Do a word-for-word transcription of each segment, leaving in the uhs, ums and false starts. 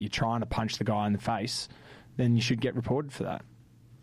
you're trying to punch the guy in the face, then you should get reported for that.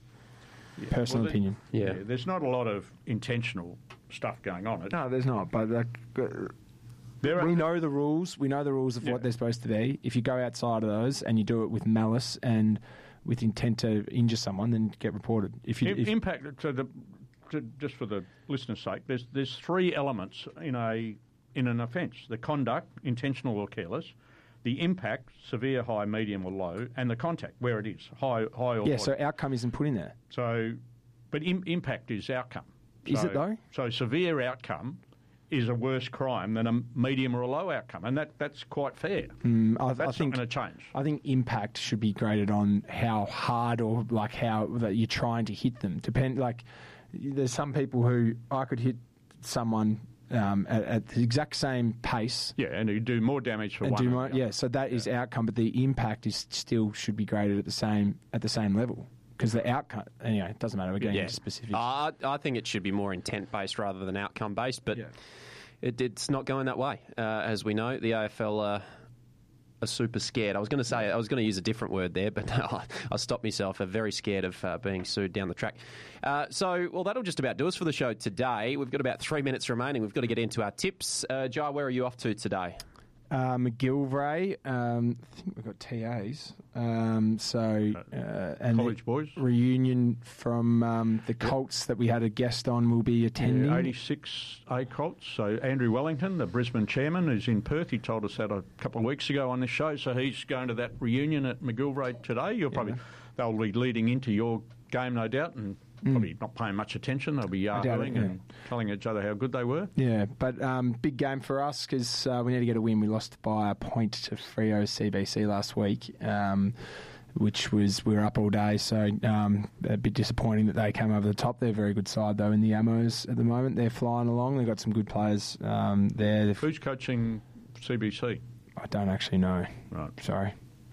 Yeah. Personal well, opinion. Yeah. yeah, there's not a lot of intentional stuff going on. It. No, there's not. But like, uh, there are, we know the rules. We know the rules of yeah. what they're supposed to be. If you go outside of those and you do it with malice and with intent to injure someone, then get reported. If you I- if, impact to the to, just for the listener's sake, there's there's three elements in a in an offence: the conduct, intentional or careless, the impact, severe, high, medium or low, and the contact, where it is, high, high or yeah, low. so outcome isn't put in there. So, but im- impact is outcome. Is So- it though? So severe outcome is a worse crime than a medium or a low outcome, and that, that's quite fair. Mm, I, that's I think not going to change. I think impact should be graded on how hard or like how that you're trying to hit them. Depend like there's some people who I could hit someone um, at, at the exact same pace. Yeah, and you do more damage for And one. do than more, the yeah, other. so that is outcome, but the impact is still should be graded at the same at the same level because the outcome. Anyway, it doesn't matter. We're getting Yeah. into specifics. Uh, I think it should be more intent-based rather than outcome-based, but Yeah. it, it's not going that way. Uh, as we know, the A F L uh, are super scared. I was going to say, I was going to use a different word there, but I stopped myself. I'm very scared of uh, being sued down the track. Uh, so, well, that'll just about do us for the show today. We've got about three minutes remaining. We've got to get into our tips. Uh, Jai, where are you off to today? Uh, McGillivray, um, I think we've got T As. Um, so, uh, and College the boys. reunion from um, the Colts that we had a guest on will be attending. Yeah, eighty-six A Colts. So Andrew Wellington, the Brisbane chairman, is in Perth. He told us that a couple of weeks ago on this show. So he's going to that reunion at McGillivray today. You'll probably Yeah. they'll be leading into your game, no doubt, and probably not paying much attention. They'll be doubt it, yahooing yeah. and telling each other how good they were. Yeah, but um, big game for us because uh, we need to get a win. We lost by a point to Freo C B C last week, um, which was we were up all day, so um, a bit disappointing that they came over the top. They're a very good side though in the Ammos at the moment. They're flying along. They've got some good players um, there. They've- Who's coaching C B C? I don't actually know. Right. Sorry.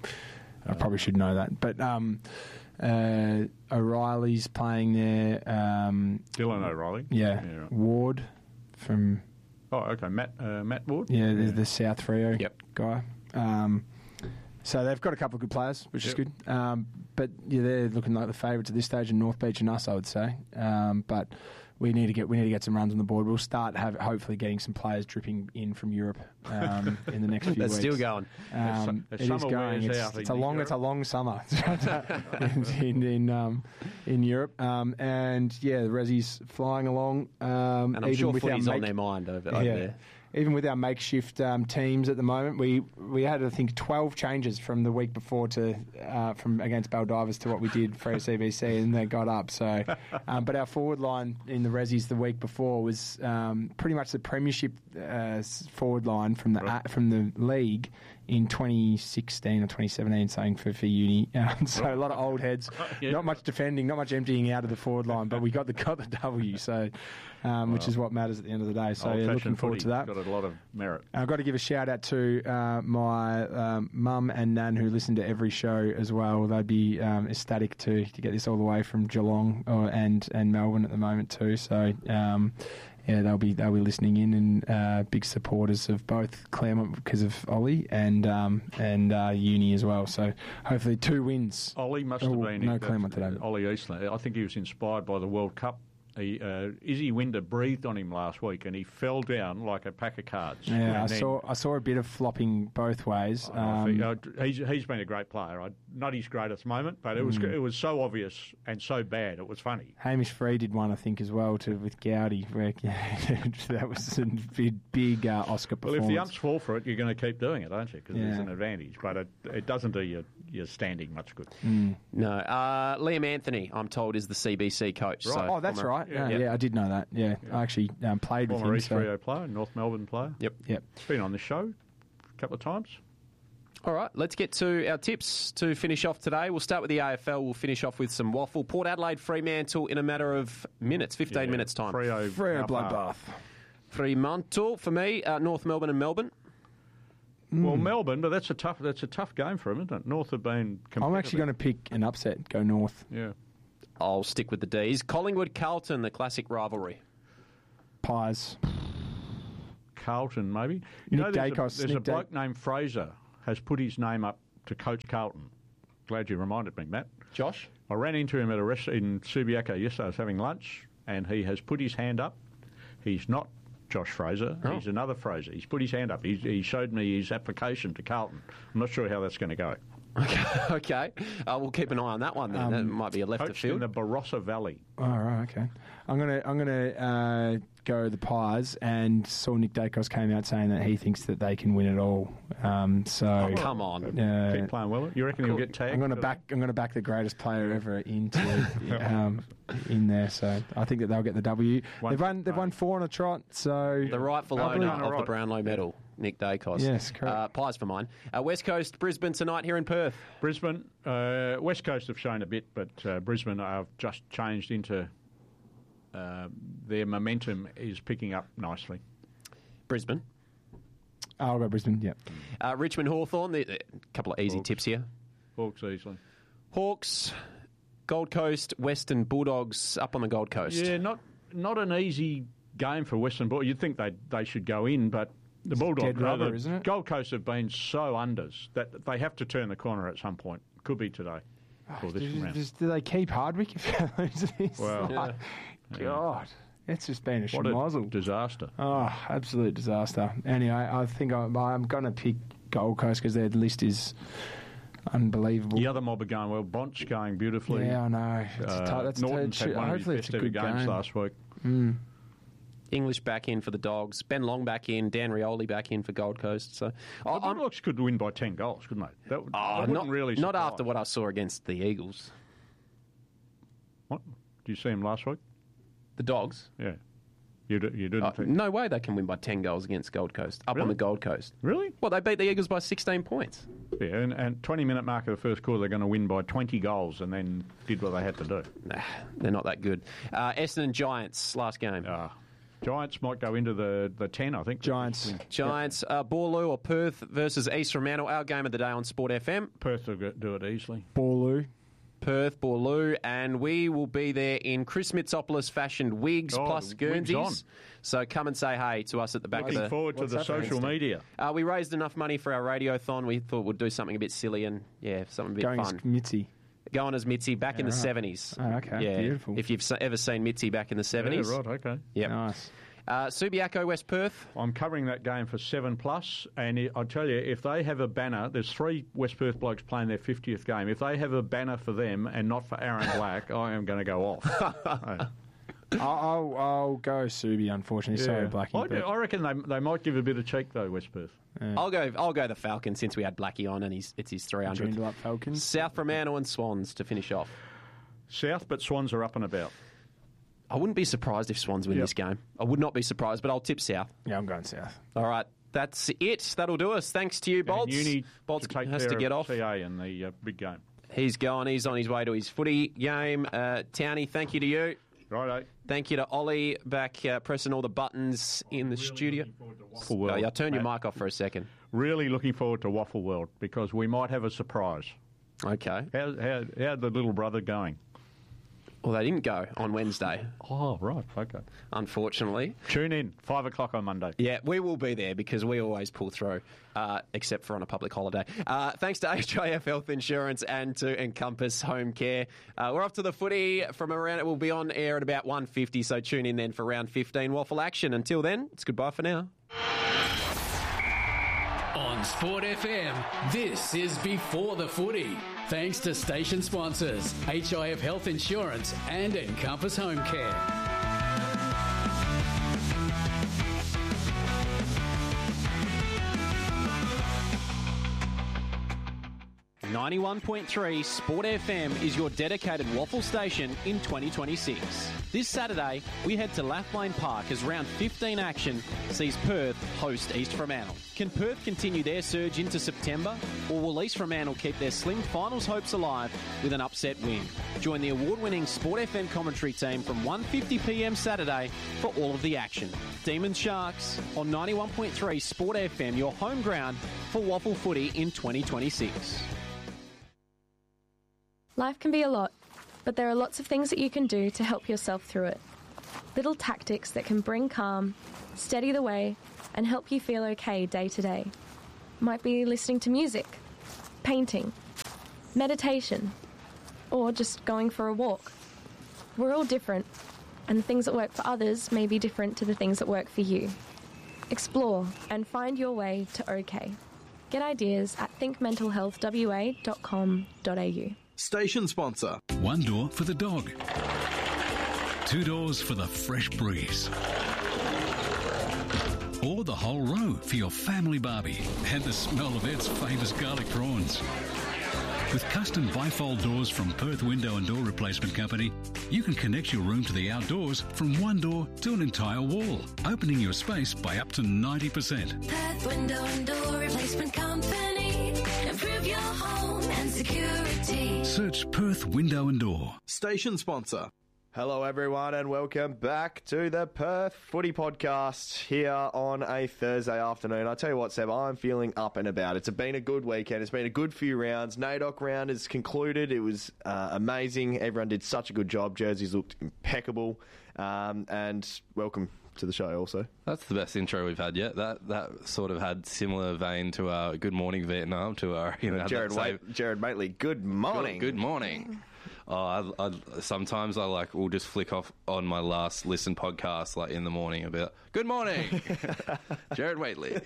I probably should know that. But um, uh, O'Reilly's playing there. Um, Dylan O'Reilly. yeah, Yeah, right. Ward from Oh, okay. Matt uh, Matt Ward. yeah, the, the South Freo Yep. guy. Um, so they've got a couple of good players, which Yep. is good. Um, but yeah, they're looking like the favourites at this stage in North Beach and us, I would say. Um, but we need to get we need to get some runs on the board. We'll start have, hopefully getting some players dripping in from Europe um, in the next few That's weeks. still going. Um, As it is summer going. wears It's, out it's in a long. Europe. It's a long summer in in in, um, in Europe. Um, and yeah, the Resi's flying along. Um, And I'm even sure with our footy's on make- their mind over, over yeah. there. Even with our makeshift um, teams at the moment, we we had I think twelve changes from the week before to uh, from against Baldivis to what we did for C B C, and they got up. So, um, but our forward line in the Resis the week before was um, pretty much the premiership uh, forward line from the Right. uh, from the league in twenty sixteen or twenty seventeen, saying for for uni. Um, so a lot of old heads, Yeah. not much defending, not much emptying out of the forward line, but we got the got the W. So, um, which is what matters at the end of the day. So, yeah, Old-fashioned looking forward to footy's that. Got a lot of merit. I've got to give a shout out to uh, my um, mum and nan who listen to every show as well. They'd be um, ecstatic to, to get this all the way from Geelong or, and and Melbourne at the moment too. So um, yeah, they'll be they'll be listening in and uh, big supporters of both Claremont because of Ollie and um, and uh, Uni as well. So hopefully two wins. Ollie must Oh, have been no in- Claremont today. Ollie Eastland. I think he was inspired by the World Cup. He, uh, Izzy Winder breathed on him last week, and he fell down like a pack of cards. Yeah, And I then- saw I saw a bit of flopping both ways. I think, Um, uh, he's, he's been a great player. I, not his greatest moment, but it was Mm. it was so obvious and so bad. It was funny. Hamish Free did one, I think, as well to with Gowdy. Where, that was a big, big uh, Oscar Well, performance. if the umps fall for it, you're going to keep doing it, aren't you? Because there's Yeah. an advantage. But it, it doesn't do your, your standing much good. No. Uh, Liam Anthony, I'm told, is the C B C coach. Right. So Oh, that's I'm a- right. Yeah, Yeah. yeah, I did know that. Yeah, I actually um, played with Former him. East So, Rio player, North Melbourne player. Yep. yep. Been on the show a couple of times. All right, let's get to our tips to finish off today. We'll start with the A F L. We'll finish off with some waffle. Port Adelaide, Fremantle in a matter of minutes, fifteen Yeah. minutes time. Freo, Freo how far? bloodbath. Fremantle for me, uh, North Melbourne and Melbourne. Well, Melbourne, but that's a tough that's a tough game for them, isn't it? North have been competitive. I'm actually going to pick an upset. Go North. Yeah. I'll stick with the D's. Collingwood, Carlton, the classic rivalry. Pies. Carlton, maybe. Nick You know, there's Dacos, a, there's Nick a bloke Da- named Fraser has put his name up to coach Carlton. Glad you reminded me, Matt. Josh? I ran into him at a restaurant in Subiaco yesterday. I was having lunch, and he has put his hand up. He's not Josh Fraser. Oh. He's another Fraser. He's put his hand up. He's, he showed me his application to Carlton. I'm not sure how that's going to go. Okay, okay. Uh, we'll keep an eye on that one then. Um, that might be a left of Coached field. in the Barossa Valley. Oh, right, okay. I'm gonna I'm gonna uh, go the Pies, and saw Nick Dacos came out saying that he thinks that they can win it all. Um, so Oh, come on. Uh, Keep playing well. You reckon he'll get tagged? I'm gonna for back I'm gonna back the greatest player ever into um, in there. So I think that they'll get the W. One they've won they've won four on a trot. So The rightful I owner believe- of the right. Brownlow medal, Nick Dacos. Yes, correct. Uh, Pies for mine. Uh, West Coast, Brisbane tonight here in Perth. Brisbane, uh, West Coast have shown a bit, but uh, Brisbane have just changed into uh, their momentum is picking up nicely. Brisbane. I'll go Brisbane. Yeah. Uh, Richmond Hawthorn. A couple of easy Hawks. tips here. Hawks easily. Hawks, Gold Coast, Western Bulldogs up on the Gold Coast. Yeah, not not an easy game for Western Bulldogs. You'd think they they should go in, but the Bulldogs, dead rubber, the isn't it? Gold Coast have been so unders that they have to turn the corner at some point. Could be today or this Do, round. just, do they keep Hardwick if they lose this? Well, Like, God, it's just been a What a schmozzle. disaster. Oh, absolute disaster. Anyway, I think I'm, I'm going to pick Gold Coast because their list is unbelievable. The other mob are going well. Bont's going beautifully. Yeah, I know. It's Uh, a t- that's Norton's t- had one of hopefully his it's best a ever good games game. last week. Mm. English back in for the Dogs. Ben Long back in. Dan Rioli back in for Gold Coast. So, The I- I'm- Bulldogs could win by ten goals, couldn't they? That, would- Oh, that wouldn't not, really not surprise. after what I saw against the Eagles. What? Did you see him last week? The Dogs? Yeah. You, d- you didn't Uh, think... no way they can win by ten goals against Gold Coast. Up on Really? the Gold Coast. Really? Well, they beat the Eagles by sixteen points. Yeah, and, and twenty-minute mark of the first quarter, they're going to win by twenty goals and then did what they had to do. Nah, they're not that good. Uh, Essendon Giants, last game. Uh, Giants might go into the, the ten, I think. Giants. Giants, uh, Borloo or Perth versus East Fremantle. Our game of the day on Sport F M. Perth will go- do it easily. Borloo. Perth, Borloo, and we will be there in Chris Mitsopoulos fashioned wigs Oh, plus the wigs on. Guernseys. So come and say hey to us at the back Looking of the. forward to what's the happening? social media. Uh, we raised enough money for our radiothon. We thought we'd do something a bit silly and yeah, something a bit Going fun. as Mitzi. Going as Mitzi back in the right. seventies. Oh, okay. Yeah, Beautiful. if you've se- ever seen Mitzi back in the seventies. Yeah, right, okay. Yep. Nice. Uh, Subiaco, West Perth. I'm covering that game for seven plus, and I I tell you, if they have a banner, there's three West Perth blokes playing their fiftieth game. If they have a banner for them and not for Aaron Black, I am going to go off. Uh, I'll, I'll, I'll go Subi, unfortunately. Sorry, yeah. Blackie. I, but- I reckon they they might give a bit of cheek though, West Perth. I'll go. I'll go the Falcons since we had Blackie on and he's it's his three hundred. Joined up Falcons. South Fremantle and Swans to finish off. South, but Swans are up and about. I wouldn't be surprised if Swans win Yep. this game. I would not be surprised, but I'll tip South. Yeah, I'm going South. All right, that's it. That'll do us. Thanks to you, Bolts. And you need Bolts to take has care to get of off. C A in the uh, big game. He's going. He's on his way to his footy game. Uh, Townie, thank you to you. Righto. Thank you to Ollie back uh, pressing all the buttons in the studio. Waffle Oh, World. yeah, I'll turn your Matt. mic off for a second. Really looking forward to Waffle World because we might have a surprise. Okay. How how how'd the little brother going? Well, they didn't go on Wednesday, Oh right, okay. unfortunately. Tune in five o'clock on Monday. Yeah, we will be there because we always pull through, uh, except for on a public holiday. Uh, thanks to H I F Health Insurance and to Encompass Home Care. Uh, we're off to the footy from around. It will be on air at about one fifty, so tune in then for round fifteen Waffle action. Until then, it's goodbye for now. On Sport F M, this is Before the Footy. Thanks to station sponsors H I F Health Insurance and Encompass Home Care. ninety-one point three Sport F M is your dedicated waffle station in twenty twenty-six. This Saturday, we head to Lathlane Park as round fifteen action sees Perth host East Fremantle. Can Perth continue their surge into September, or will East Fremantle keep their slim finals hopes alive with an upset win? Join the award-winning Sport F M commentary team from one fifty p m Saturday for all of the action. Demons Sharks on ninety-one point three Sport F M, your home ground for waffle footy in twenty twenty-six. Life can be a lot, but there are lots of things that you can do to help yourself through it. Little tactics that can bring calm, steady the way, and help you feel okay day to day. Might be listening to music, painting, meditation, or just going for a walk. We're all different, and the things that work for others may be different to the things that work for you. Explore and find your way to OK. Get ideas at think mental health w a dot com dot a u. Station sponsor. One door for the dog. Two doors for the fresh breeze. Or the whole row for your family barbie and the smell of Ed's famous garlic prawns. With custom bifold doors from Perth Window and Door Replacement Company, you can connect your room to the outdoors from one door to an entire wall, opening your space by up to ninety percent. Perth Window and Door Replacement Company. Improve your home and security. Search Perth Window and Door. Station sponsor. Hello everyone and welcome back to the Perth Footy Podcast here on a Thursday afternoon. I tell you what, Seb, I'm feeling up and about. It's been a good weekend. It's been a good few rounds. NAIDOC round is concluded. It was uh, amazing. Everyone did such a good job. Jerseys looked impeccable. Um, and welcome to the show also. That's the best intro we've had yet. That that sort of had similar vein to our Good Morning Vietnam to our... You know, Jared, Wait, Jared Mately, good morning. Good, good morning. Oh, I, I, sometimes I like will just flick off on my last listen podcast like in the morning about good morning, Jared Waitley.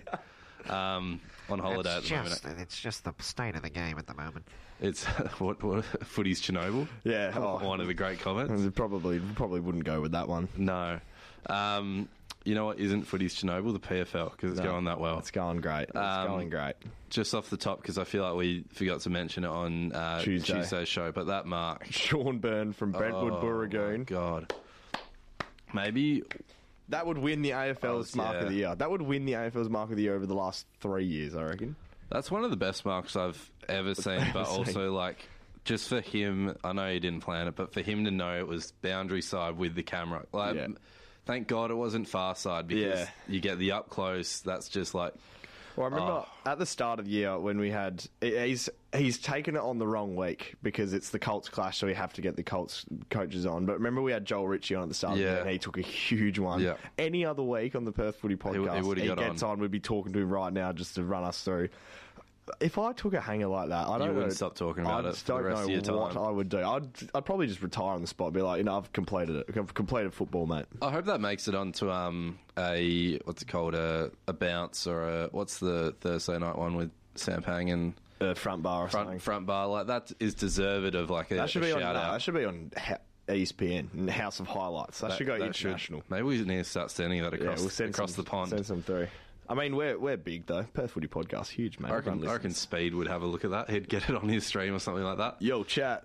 Um, on holiday it's at the just, moment. It's just the state of the game at the moment. It's what, what footy's Chernobyl. Yeah, oh, one of the great comments. Probably probably wouldn't go with that one. No. Um, you know what isn't footy's Chernobyl? The P F L, because it's no, going that well. It's going great. It's um, going great. Just off the top, because I feel like we forgot to mention it on uh, Tuesday. Tuesday's show, but that mark. Sean Byrne from Brentwood oh, Burragoon. God. Maybe... That would win the A F L's oh, Mark yeah. of the Year. That would win the A F L's Mark of the Year over the last three years, I reckon. That's one of the best marks I've ever seen, but also, like, just for him, I know he didn't plan it, but for him to know it was boundary side with the camera. Like, yeah. Thank God it wasn't far side, because yeah. you get the up close, that's just like... Well, I remember oh. at the start of the year when we had... He's he's taken it on the wrong week because it's the Colts clash, so we have to get the Colts coaches on. But remember we had Joel Ritchie on at the start yeah. of the year and he took a huge one. Yeah. Any other week on the Perth Footy Podcast, he, he, he gets on. on, we'd be talking to him right now just to run us through. If I took a hanger like that, I don't you wouldn't know, stop talking about I it for the rest don't of know your what time. I would do. I'd, I'd probably just retire on the spot and be like, you know, I've completed it. I've completed football, mate. I hope that makes it onto um, a, what's it called, a, a bounce or a, what's the Thursday night one with Sam Pang and... Uh, front bar or front, something. Front bar, like that is deserved of like a, that should a be shout on, out. No, that should be on E S P N, House of Highlights. That, that should go that international. Should. Maybe we need to start sending that across, yeah, we'll send across some, the pond. Send some through. I mean, we're we're big though. Perth Footy Podcast, huge, mate. I reckon, I reckon Speed would have a look at that. He'd get it on his stream or something like that. Yo, chat.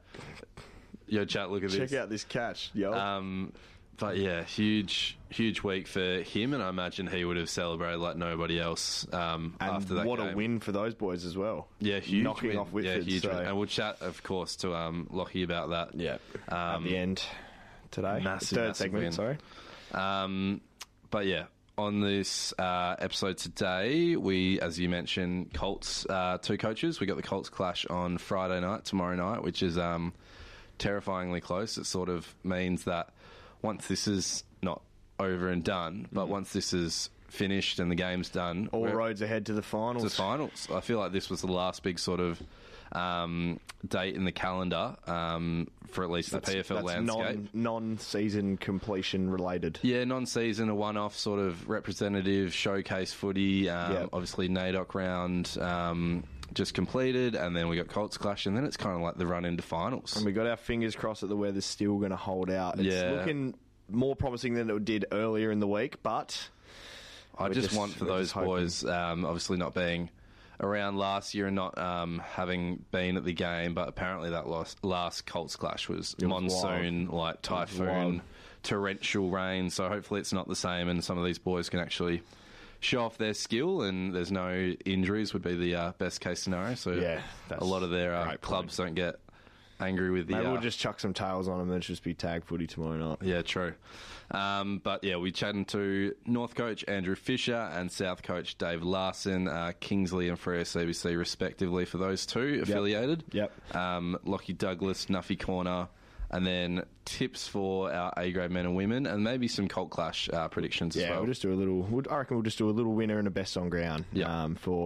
Yo, chat. Look at Check this. Check out this catch. Yo. Um, but yeah, huge, huge week for him, and I imagine he would have celebrated like nobody else um, and after that. What game. a win for those boys as well. Yeah, huge knocking win. off Whitford. Yeah, huge so. win. And we'll chat, of course, to um, Lockie about that. Yeah, um, at the end today. Massive, third massive segment. win. Sorry. Um, but yeah. On this uh, episode today, we, as you mentioned, Colts, uh, two coaches. We got the Colts clash on Friday night, tomorrow night, which is um, terrifyingly close. It sort of means that once this is not over and done, but mm. once this is finished and the game's done... All roads ahead to the finals. To the finals. I feel like this was the last big sort of um, date in the calendar um, for at least that's, the P F L that's landscape. Non, non-season completion related. Yeah, non-season, a one-off sort of representative showcase footy. Um, yep. Obviously, NAIDOC round um, just completed, and then we got Colts clash, and then it's kind of like the run into finals. And we got our fingers crossed that the weather's still going to hold out. It's yeah. looking more promising than it did earlier in the week, but... I just, just want for those boys, um, obviously not being around last year and not um, having been at the game, but apparently that last, last Colts clash was, was monsoon, wild. like typhoon, torrential rain, so hopefully it's not the same and some of these boys can actually show off their skill and there's no injuries would be the uh, best case scenario, so yeah, a lot of their uh, clubs don't get angry with the... Maybe uh, we'll just chuck some tails on them and just be tag footy tomorrow night. Yeah, true. Um, but yeah, we chatted to North coach Andrew Fisher and South coach Dave Larson, uh, Kingsley and Freo C B C respectively for those two affiliated. Yep. yep. Um, Lockie Douglas, Nuffy Corner, and then tips for our A-grade men and women, and maybe some Colt Clash uh, predictions yeah, as well. we'll just do a little... I reckon we'll just do a little winner and a best on ground yep. um, for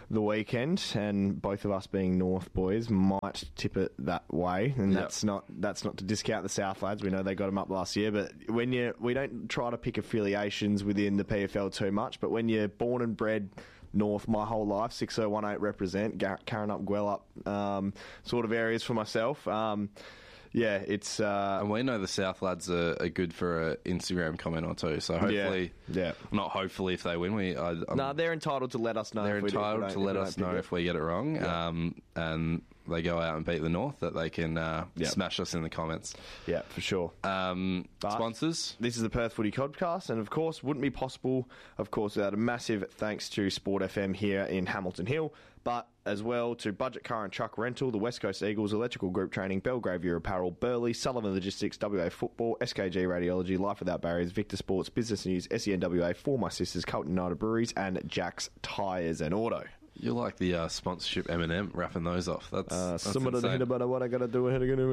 the weekend, and both of us being North boys might tip it that way. And Yep. that's not that's not to discount the South lads. We know they got them up last year, but when you we don't try to pick affiliations within the P F L too much. But when you're born and bred North my whole life, six oh one eight represent, Carrinup, Gwelup, um, sort of areas for myself. Um, yeah, it's... Uh, and we know the South lads are, are good for an Instagram comment or two, so hopefully... Yeah. yeah. Not hopefully if they win. We, I, No, nah, they're entitled to let us know. They're if we entitled do, if to we let don't- us if we don't know pick if we get it wrong, Yeah. um, and they go out and beat the North, that they can uh, Yeah. smash us in the comments. it. Yeah, for sure. Um, But sponsors? This is the Perth Footy Podcast, and of course, wouldn't be possible, of course, without a massive thanks to Sport F M here in Hamilton Hill, but as well to Budget Car and Truck Rental, the West Coast Eagles, Electrical Group Training, Belgrave View Apparel, Burley, Sullivan Logistics, W A Football, S K G Radiology, Life Without Barriers, Victor Sports, Business News, S E N W A, For My Sisters, Colton United Breweries, and Jack's Tyres and Auto. You like the uh, sponsorship M and M, wrapping those off. That's, Uh, that's someone doesn't insane. hit about what I gotta do.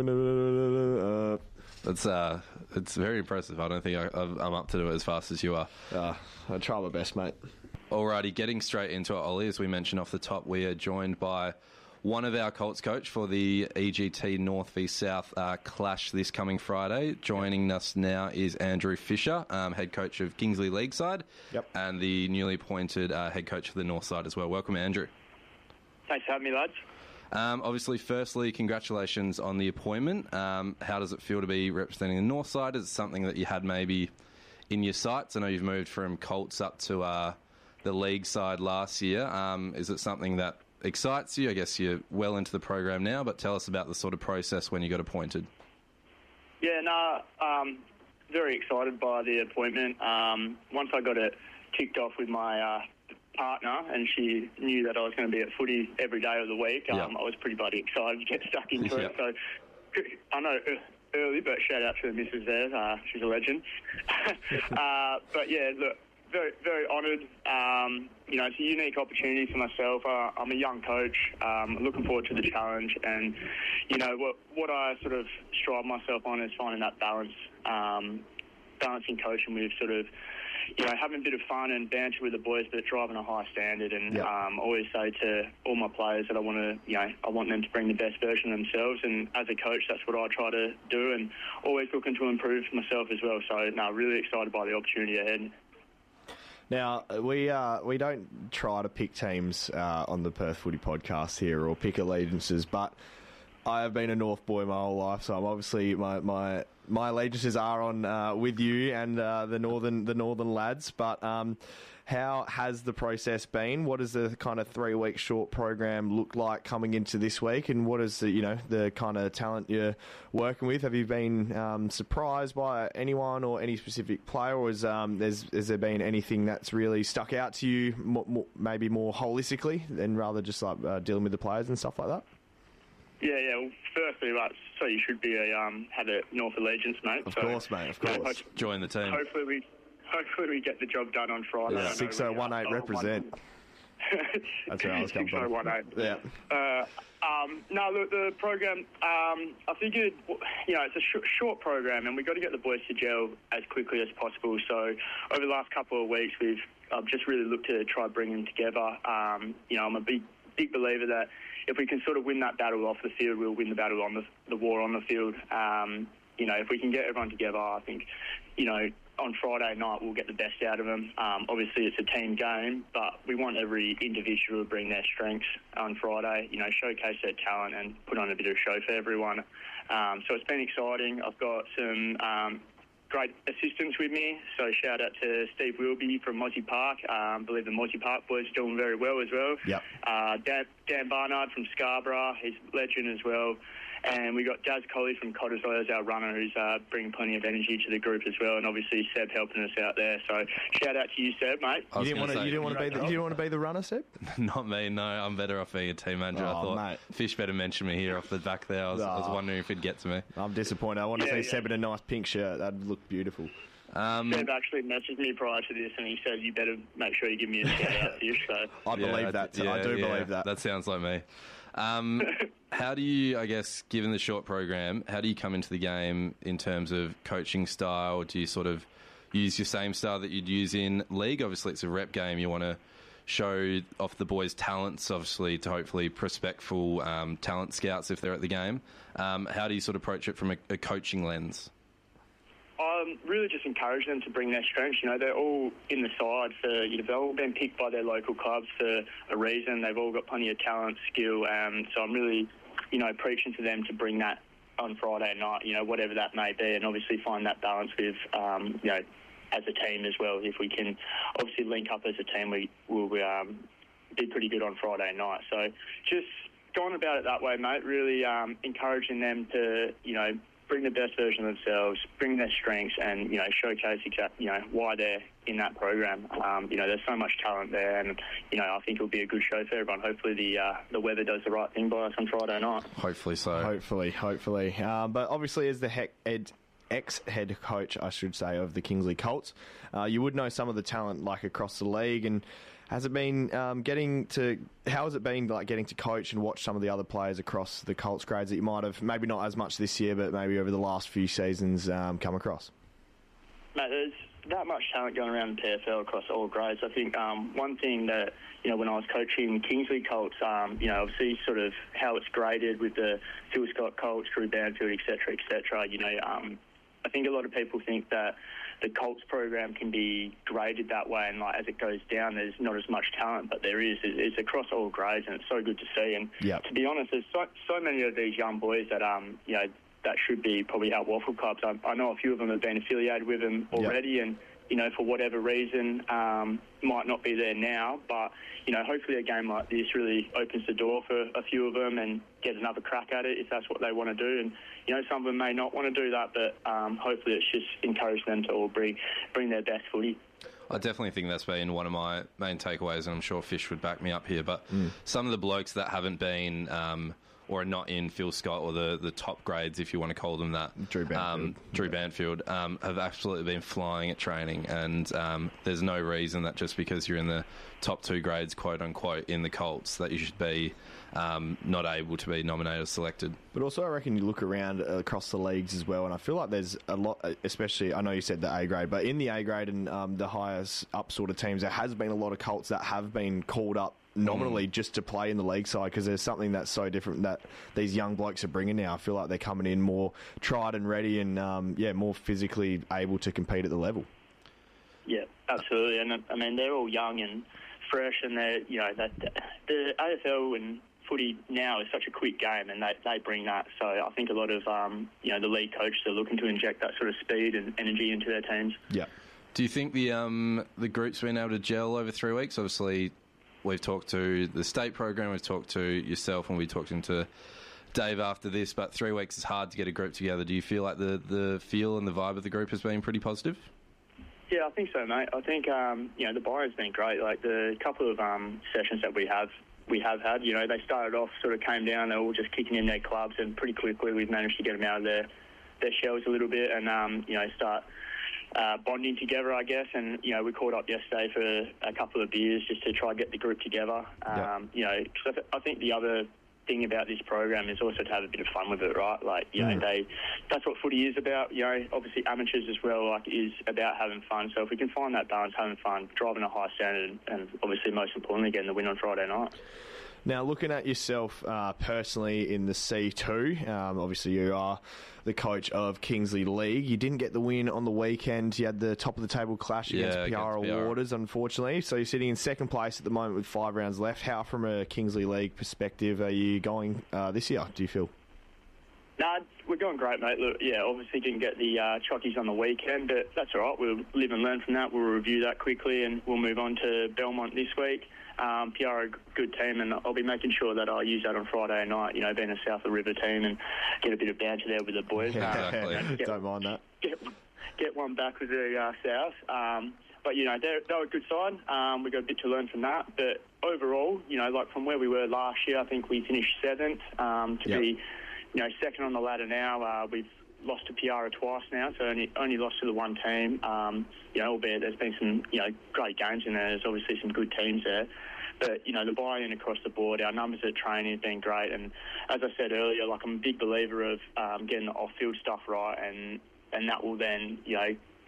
Uh, That's uh, it's very impressive. I don't think I, I'm I'm up to do it as fast as you are. uh, I try my best, mate. Alrighty, getting straight into it, Ollie. As we mentioned off the top, we are joined by one of our Colts coach for the E G T North v South uh, clash this coming Friday. Joining us now is Andrew Fisher, um, head coach of Kingsley League side, Yep. and the newly appointed uh, head coach of the North side as well. Welcome, Andrew. Thanks for having me, lads. Um, obviously, firstly, congratulations on the appointment. Um, how does it feel to be representing the North side? Is it something that you had maybe in your sights? I know you've moved from Colts up to uh, the league side last year. Um, is it something that excites you? I guess you're well into the program now, but tell us about the sort of process when you got appointed. Yeah, no, um, very excited by the appointment. Um, once I got it kicked off with my uh, partner and she knew that I was going to be at footy every day of the week, um, Yeah. I was pretty bloody excited to get stuck into Yeah. it. So I know uh, early, but shout out to the missus there. Uh, she's a legend. uh, but yeah, look, very, very honoured. Um, you know, it's a unique opportunity for myself. Uh, I'm a young coach. Um, looking forward to the challenge, and you know what what I sort of strive myself on is finding that balance, um, balancing coaching with sort of, you know, having a bit of fun and banter with the boys, but driving a high standard. And Yep. um, I always say to all my players that I want to, you know, I want them to bring the best version of themselves. And as a coach, that's what I try to do, and always looking to improve myself as well. So, no, really excited by the opportunity ahead. Now, we uh, we don't try to pick teams uh, on the Perth Footy Podcast here or pick allegiances, but I have been a North boy my whole life, so I'm obviously my my, my allegiances are on uh, with you and uh, the northern the northern lads. But um, how has the process been? What does the kind of three week short program look like coming into this week? And what is the you know the kind of talent you're working with? Have you been um, surprised by anyone or any specific player, or is um, there's has there been anything that's really stuck out to you, mo- mo- maybe more holistically than rather just like uh, dealing with the players and stuff like that? Yeah, yeah. Well, firstly, right, so you should be a um, have a North allegiance, mate. Of so, course, mate. Of course. you know, ho- Join the team. hopefully we, hopefully we get the job done on Friday. I know Six oh one eight we, uh, represent. That's where I was coming six oh from. one eight. Yeah. Uh, um, no, look, the program, um, I figured, you know, it's a sh- short program and we've got to get the boys to gel as quickly as possible. So over the last couple of weeks, we've I've just really looked to try bring them together. Um, you know, I'm a big, big believer that if we can sort of win that battle off the field, we'll win the battle on the, the war on the field. Um, you know, if we can get everyone together, I think, you know, on Friday night we'll get the best out of them. Um, obviously, it's a team game, but we want every individual to bring their strengths on Friday, you know, showcase their talent and put on a bit of a show for everyone. Um, so it's been exciting. I've got some um, great assistants with me, so shout out to Steve Wilby from Mozzie Park. Um, I believe the Mozzie Park boys are doing very well as well. Yep. Uh, Dan, Dan Barnard from Scarborough, he's a legend as well. And we got Daz Colley from Cottesloe as our runner, who's uh, bringing plenty of energy to the group as well. And obviously Seb helping us out there. So shout out to you, Seb, mate. I was You didn't gonna want to. say- You didn't want to be. The, you didn't want to be the runner, Seb. Not me, no. I'm better off being a team manager. I Oh, thought mate. Fish better mention me here off the back there. I was, I was Oh. wondering if he'd get to me. I'm disappointed. I want to Yeah, see yeah. Seb in a nice pink shirt. That'd look beautiful. Um, Seb actually messaged me prior to this and he said, you better make sure you give me a shout out, Fish. So I yeah, believe that. yeah, I do yeah, believe that. That sounds like me. Um, how do you, I guess, given the short program, how do you come into the game in terms of coaching style? Do you sort of use your same style that you'd use in league? Obviously, it's a rep game. You want to show off the boys' talents, obviously, to hopefully prospectful um, talent scouts if they're at the game. Um, how do you sort of approach it from a, a coaching lens? Um, really just encourage them to bring their strengths. You know, they're all in the side for, you know, they've all been picked by their local clubs for a reason. They've all got plenty of talent, skill, um, so I'm really, you know, preaching to them to bring that on Friday night, you know, whatever that may be, and obviously find that balance with, um, you know, as a team as well. If we can obviously link up as a team, we will um, be pretty good on Friday night. So just going about it that way, mate, really um, encouraging them to, you know, bring the best version of themselves, bring their strengths, and, you know, showcase exactly, you know, why they're in that program. Um, you know, there's so much talent there, and, you know, I think it'll be a good show for everyone. Hopefully the uh, the weather does the right thing by us on Friday night. Hopefully so. Hopefully, hopefully. Um, but obviously, as the heck, ed, ex-head coach, I should say, of the Kingsley Colts, uh, you would know some of the talent, like, across the league. And has it been um, getting to... How has it been, like, getting to coach and watch some of the other players across the Colts grades that you might have, maybe not as much this year, but maybe over the last few seasons, um, come across? Mate, there's that much talent going around in P F L across all grades. I think um, one thing that, you know, when I was coaching Kingsley Colts, um, you know, obviously sort of how it's graded with the Phil Scott Colts, Drew Banfield, et cetera, et cetera, you know, um, I think a lot of people think that the Colts program can be graded that way, and like as it goes down, there's not as much talent, but there is. It's across all grades, and it's so good to see. And yep. to be honest, there's so, so many of these young boys that um you know that should be probably at waffle clubs. I, I know a few of them have been affiliated with them already, yep. and you know, for whatever reason, um, might not be there now. But, you know, hopefully a game like this really opens the door for a few of them and get another crack at it if that's what they want to do. And, you know, some of them may not want to do that, but um, hopefully it's just encourage them to all bring, bring their best footy. I definitely think that's been one of my main takeaways, and I'm sure Fish would back me up here. But mm. some of the blokes that haven't been... Um, or are not in Phil Scott or the, the top grades, if you want to call them that. Drew Banfield. Um, Drew yeah. Banfield um, have absolutely been flying at training, and um, there's no reason that just because you're in the top two grades, quote unquote, in the Colts, that you should be um, not able to be nominated or selected. But also, I reckon you look around across the leagues as well, and I feel like there's a lot, especially, I know you said the A grade, but in the A grade and um, the highest up sort of teams, there has been a lot of Colts that have been called up nominally mm. just to play in the league side, because there's something that's so different that these young blokes are bringing now. I feel like they're coming in more tried and ready and, um, yeah, more physically able to compete at the level. Yeah, absolutely. And, I mean, they're all young and fresh, and they're, you know, that the A F L and footy now is such a quick game, and they, they bring that. So I think a lot of, um, you know, the league coaches are looking to inject that sort of speed and energy into their teams. Yeah. Do you think the um, the group's been able to gel over three weeks? Obviously, we've talked to the state program, we've talked to yourself, and we talked into Dave after this, but three weeks is hard to get a group together. Do you feel like the, the feel and the vibe of the group has been pretty positive? Yeah, I think so, mate. I think, um, you know, the buy has been great. Like, the couple of um, sessions that we have we have had, you know, they started off, sort of came down, they were all just kicking in their clubs, and pretty quickly we've managed to get them out of their, their shells a little bit and, um, you know, start uh, bonding together, I guess. And, you know, we caught up yesterday for a couple of beers just to try and get the group together. Um, yep. You know, cause I, th- I think the other thing about this program is also to have a bit of fun with it, right? Like, you mm. know, they that's what footy is about. You know, obviously amateurs as well, like, is about having fun. So if we can find that balance, having fun, driving a high standard, and, and obviously most importantly getting the win on Friday night. Now, looking at yourself uh, personally in the C two, um, obviously you are the coach of Kingsley League. You didn't get the win on the weekend. You had the top of the table clash against yeah, Piara against Waters, unfortunately. So you're sitting in second place at the moment with five rounds left. How, from a Kingsley League perspective, are you going uh, this year, do you feel? Nah, we're going great, mate. Look, yeah, obviously didn't get the uh, chockies on the weekend, but that's all right. We'll live and learn from that. We'll review that quickly, and we'll move on to Belmont this week. Um, Piara, good team, and I'll be making sure that I use that on Friday night, you know, being a South of the River team, and get a bit of banter there with the boys. Yeah, exactly. Get, Don't mind that. Get, get one back with the uh, South. Um, but, you know, they're, they're a good side. Um, we've got a bit to learn from that. But overall, you know, like from where we were last year, I think we finished seventh. Um, to yep. be, you know, second on the ladder now, uh, we've lost to Piara twice now, so only only lost to the one team. Um, you know, albeit there's been some, you know, great games in there. There's obviously some good teams there. But, you know, the buy-in across the board, our numbers at training have been great. And as I said earlier, like, I'm a big believer of um, getting the off-field stuff right, and, and that will then, you know,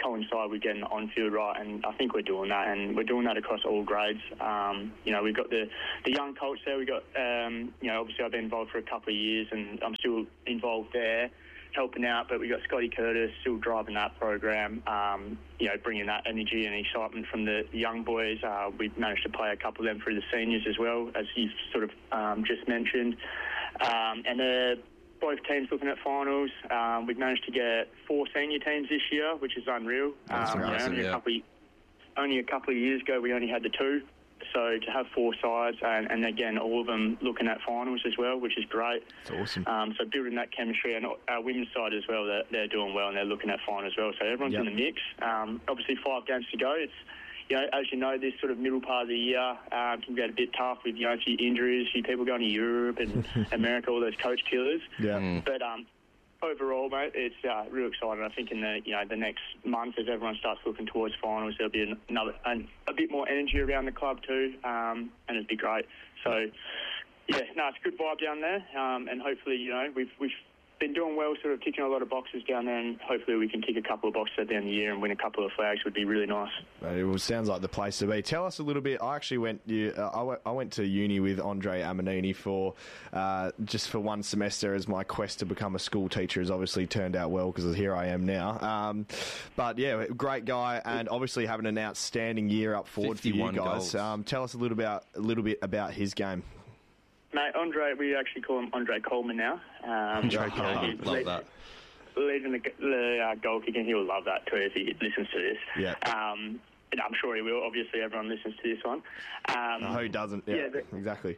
coincide with getting the on-field right, and I think we're doing that, and we're doing that across all grades. Um, you know, we've got the, the young coach there. We've got, um, you know, obviously I've been involved for a couple of years, and I'm still involved there, helping out, but we've got Scotty Curtis still driving that program, um, you know, bringing that energy and excitement from the young boys. Uh, we've managed to play a couple of them through the seniors as well, as you sort of um, just mentioned. Um, and they're both teams looking at finals. Um, we've managed to get four senior teams this year, which is unreal. That's um, you know, awesome, only, yeah. a couple of, only a couple of years ago, we only had the two. So to have four sides, and, and again, all of them looking at finals as well, which is great. It's awesome. Um, so building that chemistry, and our women's side as well, they're, they're doing well, and they're looking at finals as well. So everyone's Yep. in the mix. Um, obviously, five games to go. It's, you know, as you know, this sort of middle part of the year um, can get a bit tough with, you know, a few injuries, a few people going to Europe and America, all those coach killers. Yeah. Mm. But um, overall, mate, it's uh, real exciting. I think in the, you know, the next month, as everyone starts looking towards finals, there'll be another an, a bit more energy around the club too, um, and it'd be great. So, yeah, no, it's a good vibe down there, um, and hopefully, you know, we've we've been doing well, sort of ticking a lot of boxes down there, and hopefully we can tick a couple of boxes at the end of the year and win a couple of flags. Would be really nice. It sounds like the place to be. Tell us a little bit. I actually went. You, uh, I, went I went to uni with Andre Amanini for uh, just for one semester, as my quest to become a school teacher has obviously turned out well, because here I am now. Um, but yeah, great guy, and obviously having an outstanding year up forward for you guys. Um, tell us a little about a little bit about his game. Mate, Andre, we actually call him Andre Coleman now. Um, Andre Coleman, love lead, that. Leading the, the uh, goal kicking, he will love that too if he listens to this. Yeah. Um, and I'm sure he will. Obviously, everyone listens to this one. Um, No, who doesn't? Yeah, yeah, but- exactly.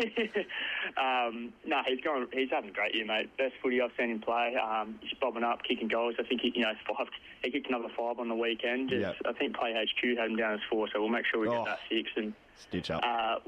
um, no, he's going. He's having a great year, mate. Best footy I've seen him play. Um, he's bobbing up, kicking goals. I think he, you know, five. He kicked another five on the weekend. Yep. I think Play H Q had him down as four, so we'll make sure we Oh. get that six. And Stitch up. uh,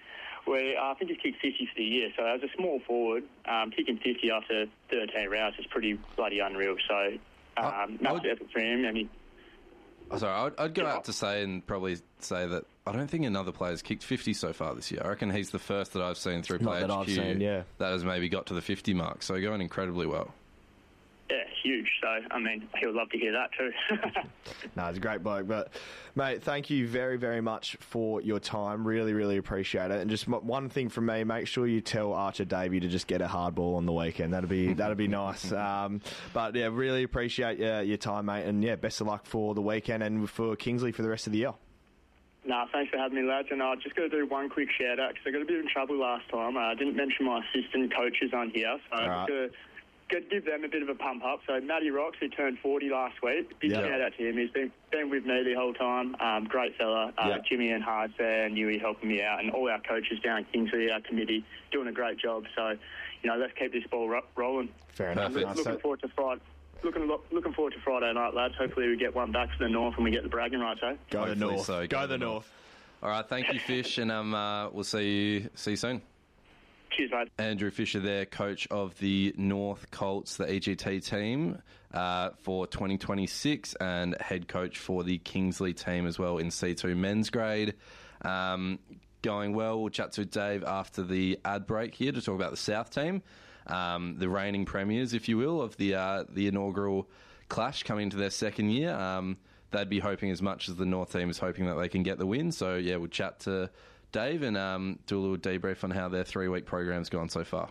we, I think he's kicked fifty for the year. So as a small forward, um, kicking fifty after thirteen rounds is pretty bloody unreal. So um, massive effort for him. And he, Oh, sorry, I'd, I'd go out to say and probably say that I don't think another player's kicked fifty so far this year. I reckon he's the first that I've seen through Not Play that H I've Q seen, yeah. that has maybe got to the fifty mark. So going incredibly well. yeah, huge. So I mean, he'll love to hear that too. No, it's a great bloke. But, mate, thank you very, very much for your time. Really, really appreciate it. And just m- one thing from me, make sure you tell Archer Davey to just get a hard ball on the weekend. That'd be that'd be nice. Um, but, yeah, really appreciate uh, your time, mate. And, yeah, best of luck for the weekend and for Kingsley for the rest of the year. No, thanks for having me, lads. And I just got to do one quick shout out because I got a bit in trouble last time. Uh, I didn't mention my assistant coaches on here, so I right. just got to Got to give them a bit of a pump up. So Matty Rocks, who turned forty last week, big Yep. shout out to him. He's been been with me the whole time. Um, great fella. Uh, Yep. Jimmy and Hards there, Newey helping me out, and all our coaches down at Kingsley, our committee, doing a great job. So, you know, let's keep this ball ro- rolling. Fair enough. Look, Perfect. looking So- forward to Friday. Looking lo- looking forward to Friday night, lads. Hopefully we get one back to the north and we get the bragging rights, eh? Go the Hopefully north. so. Go, the north. All right, thank you, Fish, and um, uh, we'll see you see you soon. Cheers, mate. Andrew Fisher there, coach of the North Colts, the E G T team uh, for twenty twenty-six, and head coach for the Kingsley team as well in C two men's grade. Um, going well. We'll chat to Dave after the ad break here to talk about the South team, um, the reigning premiers, if you will, of the uh, the inaugural clash coming into their second year. Um, they'd be hoping as much as the North team is hoping that they can get the win. So, yeah, we'll chat to Dave and um, do a little debrief on how their three-week program's gone so far.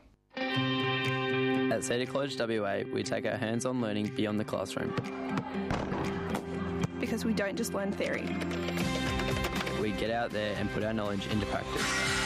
At Cedar College W A, we take our hands-on learning beyond the classroom. Because we don't just learn theory. We get out there and put our knowledge into practice.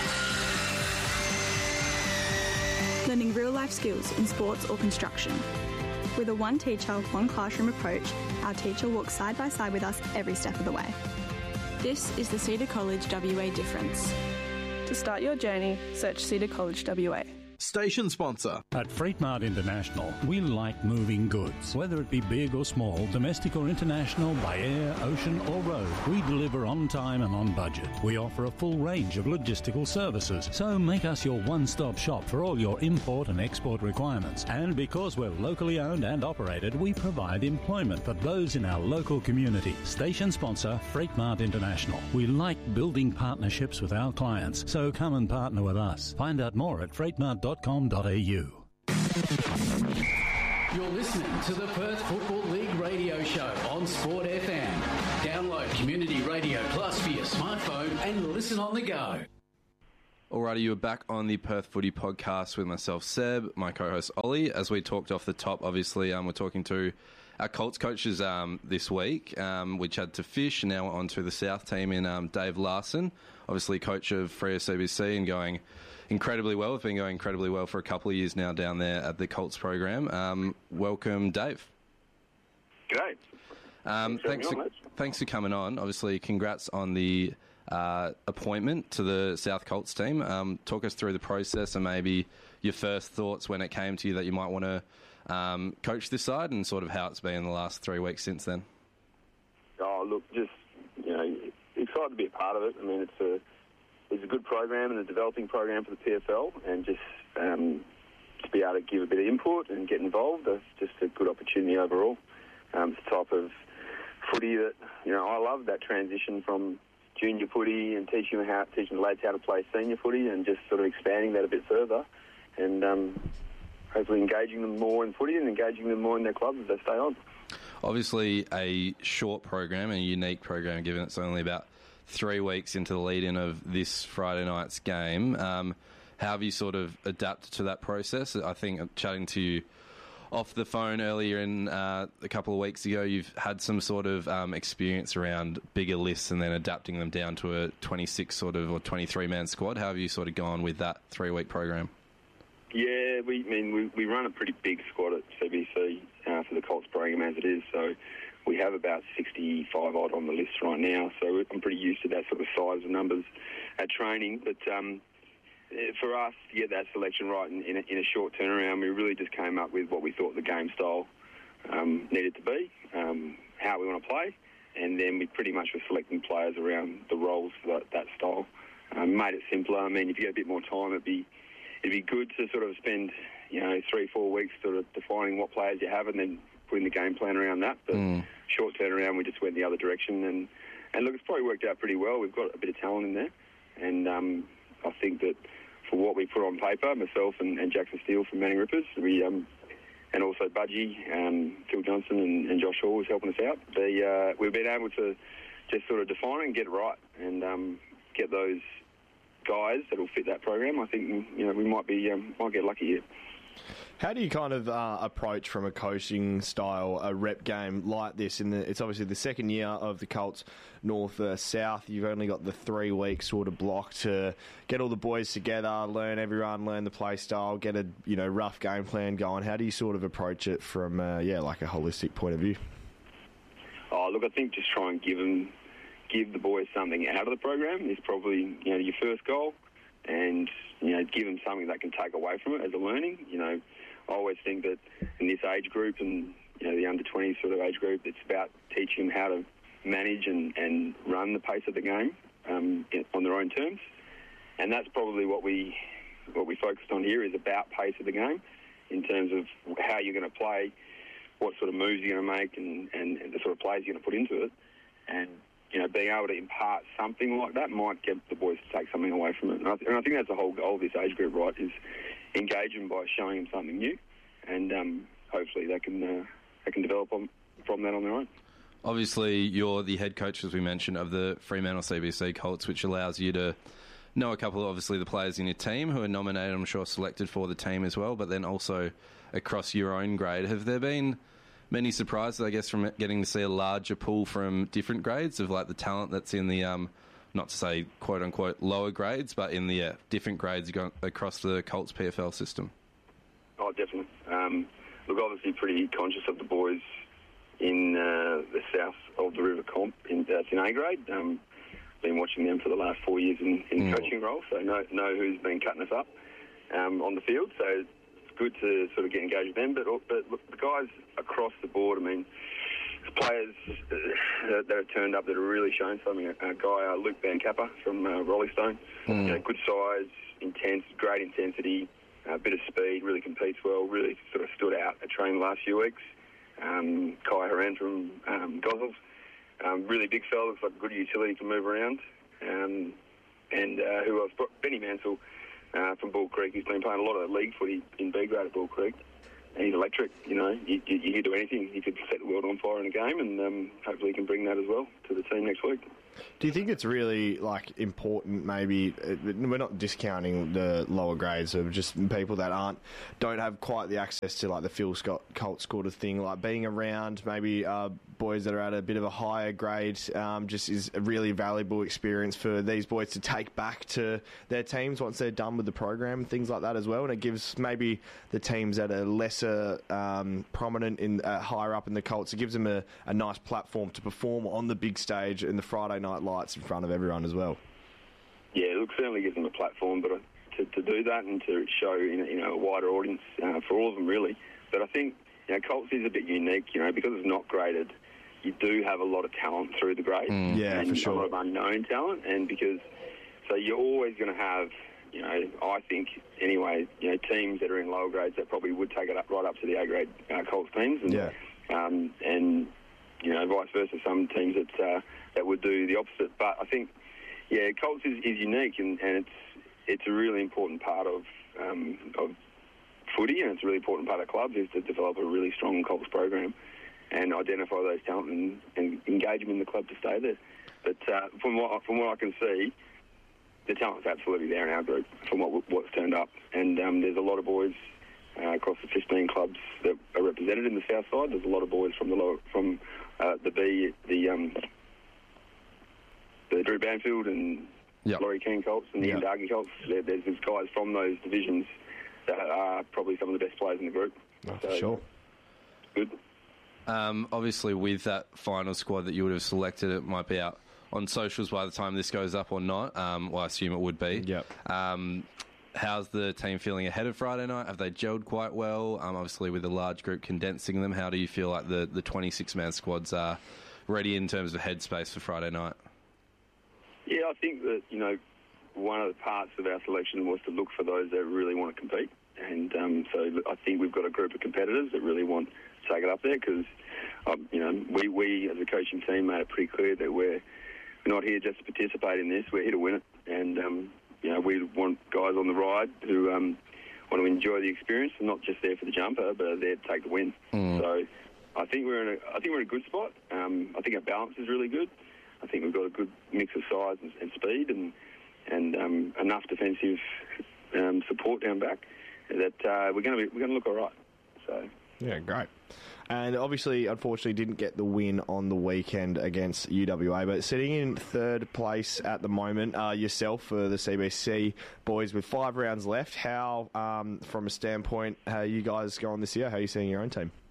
Learning real-life skills in sports or construction. With a one teacher, one classroom approach, our teacher walks side by side with us every step of the way. This is the Cedar College W A difference. To start your journey, search Cedar College W A. Station sponsor. At Freight Mart International, we like moving goods. Whether it be big or small, domestic or international, by air, ocean or road, we deliver on time and on budget. We offer a full range of logistical services, so make us your one-stop shop for all your import and export requirements. And because we're locally owned and operated, we provide employment for those in our local community. Station sponsor, Freight Mart International. We like building partnerships with our clients, so come and partner with us. Find out more at freight mart dot com dot a u. You're listening to the Perth Football League radio show on Sport F M. Download Community Radio Plus for your smartphone and listen on the go. Alrighty, you are back on the Perth Footy podcast with myself, Seb, my co-host Ollie. As we talked off the top, obviously, um, we're talking to our Colts coaches um, this week. Um, we chatted to Fish, now on to the South team in um, Dave Larson, obviously coach of Freo C B C and going incredibly well. We've been going incredibly well for a couple of years now down there at the Colts program. Um, welcome, Dave. G'day. Um, thanks, for, thanks for coming on. Obviously, congrats on the uh, appointment to the South Colts team. Um, talk us through the process and maybe your first thoughts when it came to you that you might want to um, coach this side and sort of how it's been the last three weeks since then. Oh, look, just, you know, excited to be a part of it. I mean, it's a it's a good program and a developing program for the P F L, and just um, to be able to give a bit of input and get involved, that's just a good opportunity overall. Um, it's the type of footy that, you know, I love, that transition from junior footy and teaching them how, teaching the lads how to play senior footy and just sort of expanding that a bit further and um, hopefully engaging them more in footy and engaging them more in their clubs as they stay on. Obviously a short program and a unique program given it's only about three weeks into the lead-in of this Friday night's game. Um, how have you sort of adapted to that process? I think chatting to you off the phone earlier in uh, a couple of weeks ago, you've had some sort of um, experience around bigger lists and then adapting them down to a twenty-six sort of or twenty-three man squad. How have you sort of gone with that three-week program? Yeah, we I mean we, we run a pretty big squad at C B C uh, for the Colts program as it is, so we have about sixty-five odd on the list right now, so I'm pretty used to that sort of size of numbers at training. But um, for us to get that selection right in, in, a, in a short turnaround, we really just came up with what we thought the game style um, needed to be, um, how we want to play, and then we pretty much were selecting players around the roles for that, that style. Um, made it simpler. I mean, if you get a bit more time, it'd be it'd be good to sort of spend, you know, three, four weeks sort of defining what players you have and then putting the game plan around that. But mm. short turnaround, we just went the other direction. And, and look, it's probably worked out pretty well. We've got a bit of talent in there. And um, I think that for what we put on paper, myself and, and Jackson Steele from Manning Rippers, we um, and also Budgie, um, Phil Johnson and, and Josh Hall was helping us out. They, uh, we've been able to just sort of define it and get it right and um, get those guys that will fit that program. I think, you know, we might be um, might get lucky here. How do you kind of uh, approach from a coaching style a rep game like this? In the, it's obviously the second year of the Colts North uh, South. You've only got the three week sort of block to get all the boys together, learn everyone, learn the play style, get a you know rough game plan going. How do you sort of approach it from uh, yeah like a holistic point of view? Oh, look, I think just try and give them give the boys something out of the program is probably you know your first goal, and you know give them something they can take away from it as a learning. You know. I always think that in this age group and you know the under twenties sort of age group, it's about teaching them how to manage and, and run the pace of the game um, on their own terms, and that's probably what we what we focused on here is about pace of the game in terms of how you're going to play, what sort of moves you're going to make, and, and, and the sort of plays you're going to put into it, and you know being able to impart something like that might get the boys to take something away from it, and I, th- and I think that's the whole goal of this age group, right? Is engage them by showing them something new, and um, hopefully they can uh, they can develop on, from that on their own. Obviously, you're the head coach, as we mentioned, of the Fremantle C B C Colts, which allows you to know a couple of, obviously, the players in your team who are nominated, I'm sure, selected for the team as well, but then also across your own grade. Have there been many surprises, I guess, from getting to see a larger pool from different grades of, like, the talent that's in the... Um, not to say quote-unquote lower grades, but in the uh, different grades across the Colts P F L system? Oh, definitely. Um, look, obviously pretty conscious of the boys in uh, the south of the River Comp in, uh, in A grade. Um, been watching them for the last four years in, in mm. coaching role, so know, know who's been cutting us up um, on the field. So it's good to sort of get engaged with them. But, but look, the guys across the board, I mean, players uh, that have turned up that have really shown something. A, a guy, uh, Luke Van Kappa from uh, Rolling Stone, mm. you know, good size, intense, great intensity, a uh, bit of speed, really competes well, really sort of stood out at training the last few weeks. Um, Kai Horan from um, Gozzles, um, really big fella, looks like a good utility, can move around. Um, and uh, who else? Benny Mansell uh, from Bull Creek, he's been playing a lot of league footy in B grade at Bull Creek. and he's electric. You know, you, you, you can do anything. He could set the world on fire in a game, and um, hopefully he can bring that as well to the team next week. Do you think it's really like important? Maybe uh, we're not discounting the lower grades of just people that aren't don't have quite the access to like the Phil Scott Colt sort of thing. Like being around maybe uh, boys that are at a bit of a higher grade um, just is a really valuable experience for these boys to take back to their teams once they're done with the program, things like that as well. And it gives maybe the teams that are lesser um, prominent in uh, higher up in the Colts, it gives them a, a nice platform to perform on the big stage in the Friday night lights in front of everyone as well. Yeah, look, certainly gives them a platform, but to, to do that and to show you know, you know a wider audience uh, for all of them really. But I think you know Colts is a bit unique, you know, because it's not graded. You do have a lot of talent through the grade, mm, yeah, and for sure. a lot of unknown talent, and because so you're always going to have, you know, I think anyway, you know, teams that are in lower grades that probably would take it up right up to the A grade uh, Colts teams, and yeah. um, and you know, vice versa, some teams that uh, that would do the opposite. But I think, yeah, Colts is, is unique, and, and it's it's a really important part of um, of footy, and it's a really important part of clubs is to develop a really strong Colts program and identify those talent and, and engage them in the club to stay there. But uh, from what from what I can see, the talent's absolutely there in our group from what what's turned up, and um, there's a lot of boys uh, across the fifteen clubs that are represented in the south side. There's a lot of boys from the lower, from uh, the B, the um, the Drew Banfield and yep. Laurie Keane Colts and the Yep. Indargi Colts. There, there's these guys from those divisions that are probably some of the best players in the group. Oh, so, for sure. Good. Um, obviously, with that final squad that you would have selected, it might be out on socials by the time this goes up or not. Um, well, I assume it would be. Yep. Um, how's the team feeling ahead of Friday night? Have they gelled quite well? Um, obviously, with a large group condensing them, how do you feel like the, the twenty-six man squads are ready in terms of headspace for Friday night? Yeah, I think that, you know, one of the parts of our selection was to look for those that really want to compete. And um, so I think we've got a group of competitors that really want to take it up there because, um, you know, we, we as a coaching team made it pretty clear that we're not here just to participate in this, we're here to win it. And, um, you know, we want guys on the ride who um, want to enjoy the experience and not just there for the jumper, but are there to take the win. Mm. So I think we're in a, I think we're in a good spot. Um, I think our balance is really good. I think we've got a good mix of size and, and speed and and um, enough defensive um, support down back that uh, we're going to be we're going to look all right. So yeah, great. And obviously, unfortunately, didn't get the win on the weekend against U W A, but sitting in third place at the moment, uh, yourself for the C B C boys with five rounds left. How, um, from a standpoint, how are you guys going this year? How are you seeing your own team?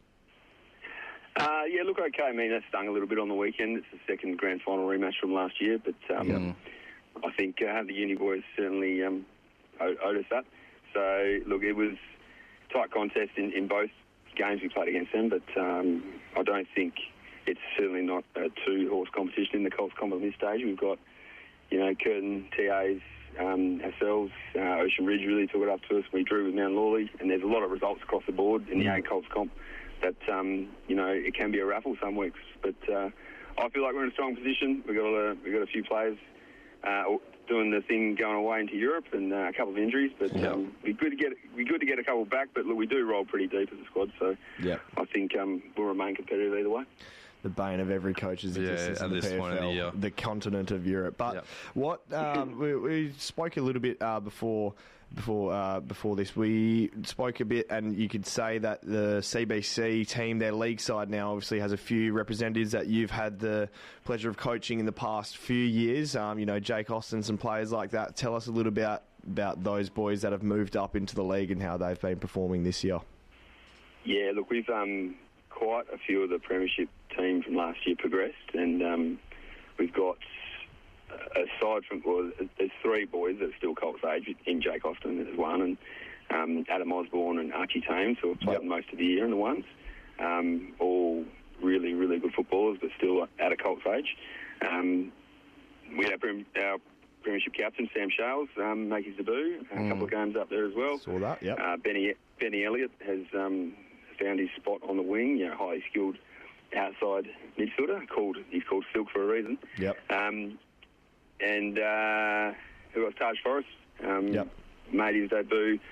Uh, yeah, look, okay. I mean, that stung a little bit on the weekend. It's the second grand final rematch from last year, but um, Yeah. I think uh, the uni boys certainly um, owed, owed us that. So, look, it was a tight contest in, in both games we played against them, but um, I don't think it's certainly not a two-horse competition in the Colts comp at this stage. We've got, you know, Curtin, T As, um, ourselves, uh, Ocean Ridge really took it up to us. We drew with Mount Lawley, and there's a lot of results across the board in the A Colts comp that, um, you know, it can be a raffle some weeks. But uh, I feel like we're in a strong position. We've got a, we've got a few players uh, doing the thing going away into Europe and uh, a couple of injuries. But yeah. um, it'd be good to get be good to get a couple back. But look, we do roll pretty deep as a squad, so yeah. I think um, we'll remain competitive either way. The bane of every coach's Yeah, existence at in the this P F L, point of the year. the continent of Europe. But Yep. what um, we, we spoke a little bit uh, before before uh, before this. We spoke a bit, and you could say that the C B C team, their league side now, obviously has a few representatives that you've had the pleasure of coaching in the past few years. Um, you know, Jake Austin, some players like that. Tell us a little bit about about those boys that have moved up into the league and how they've been performing this year. Yeah, look, we've um, quite a few of the premiership team from last year progressed, and um, we've got, uh, aside from, well, there's three boys that are still Colts age, in Jake Austin there's one, and um, Adam Osborne and Archie Thames, who have played Yep. most of the year in the ones, um, all really, really good footballers, but still at a Colts age. Um, we had our, prem- our premiership captain, Sam Shales, um, make his debut, a Mm. couple of games up there as well. Saw that, yep. Uh, Benny, Benny Elliott has um, found his spot on the wing, you know, highly skilled outside midfielder, called he's called Silk for a reason. Yep. Um, and uh, who else? Taj Forrest um, Yep. made his debut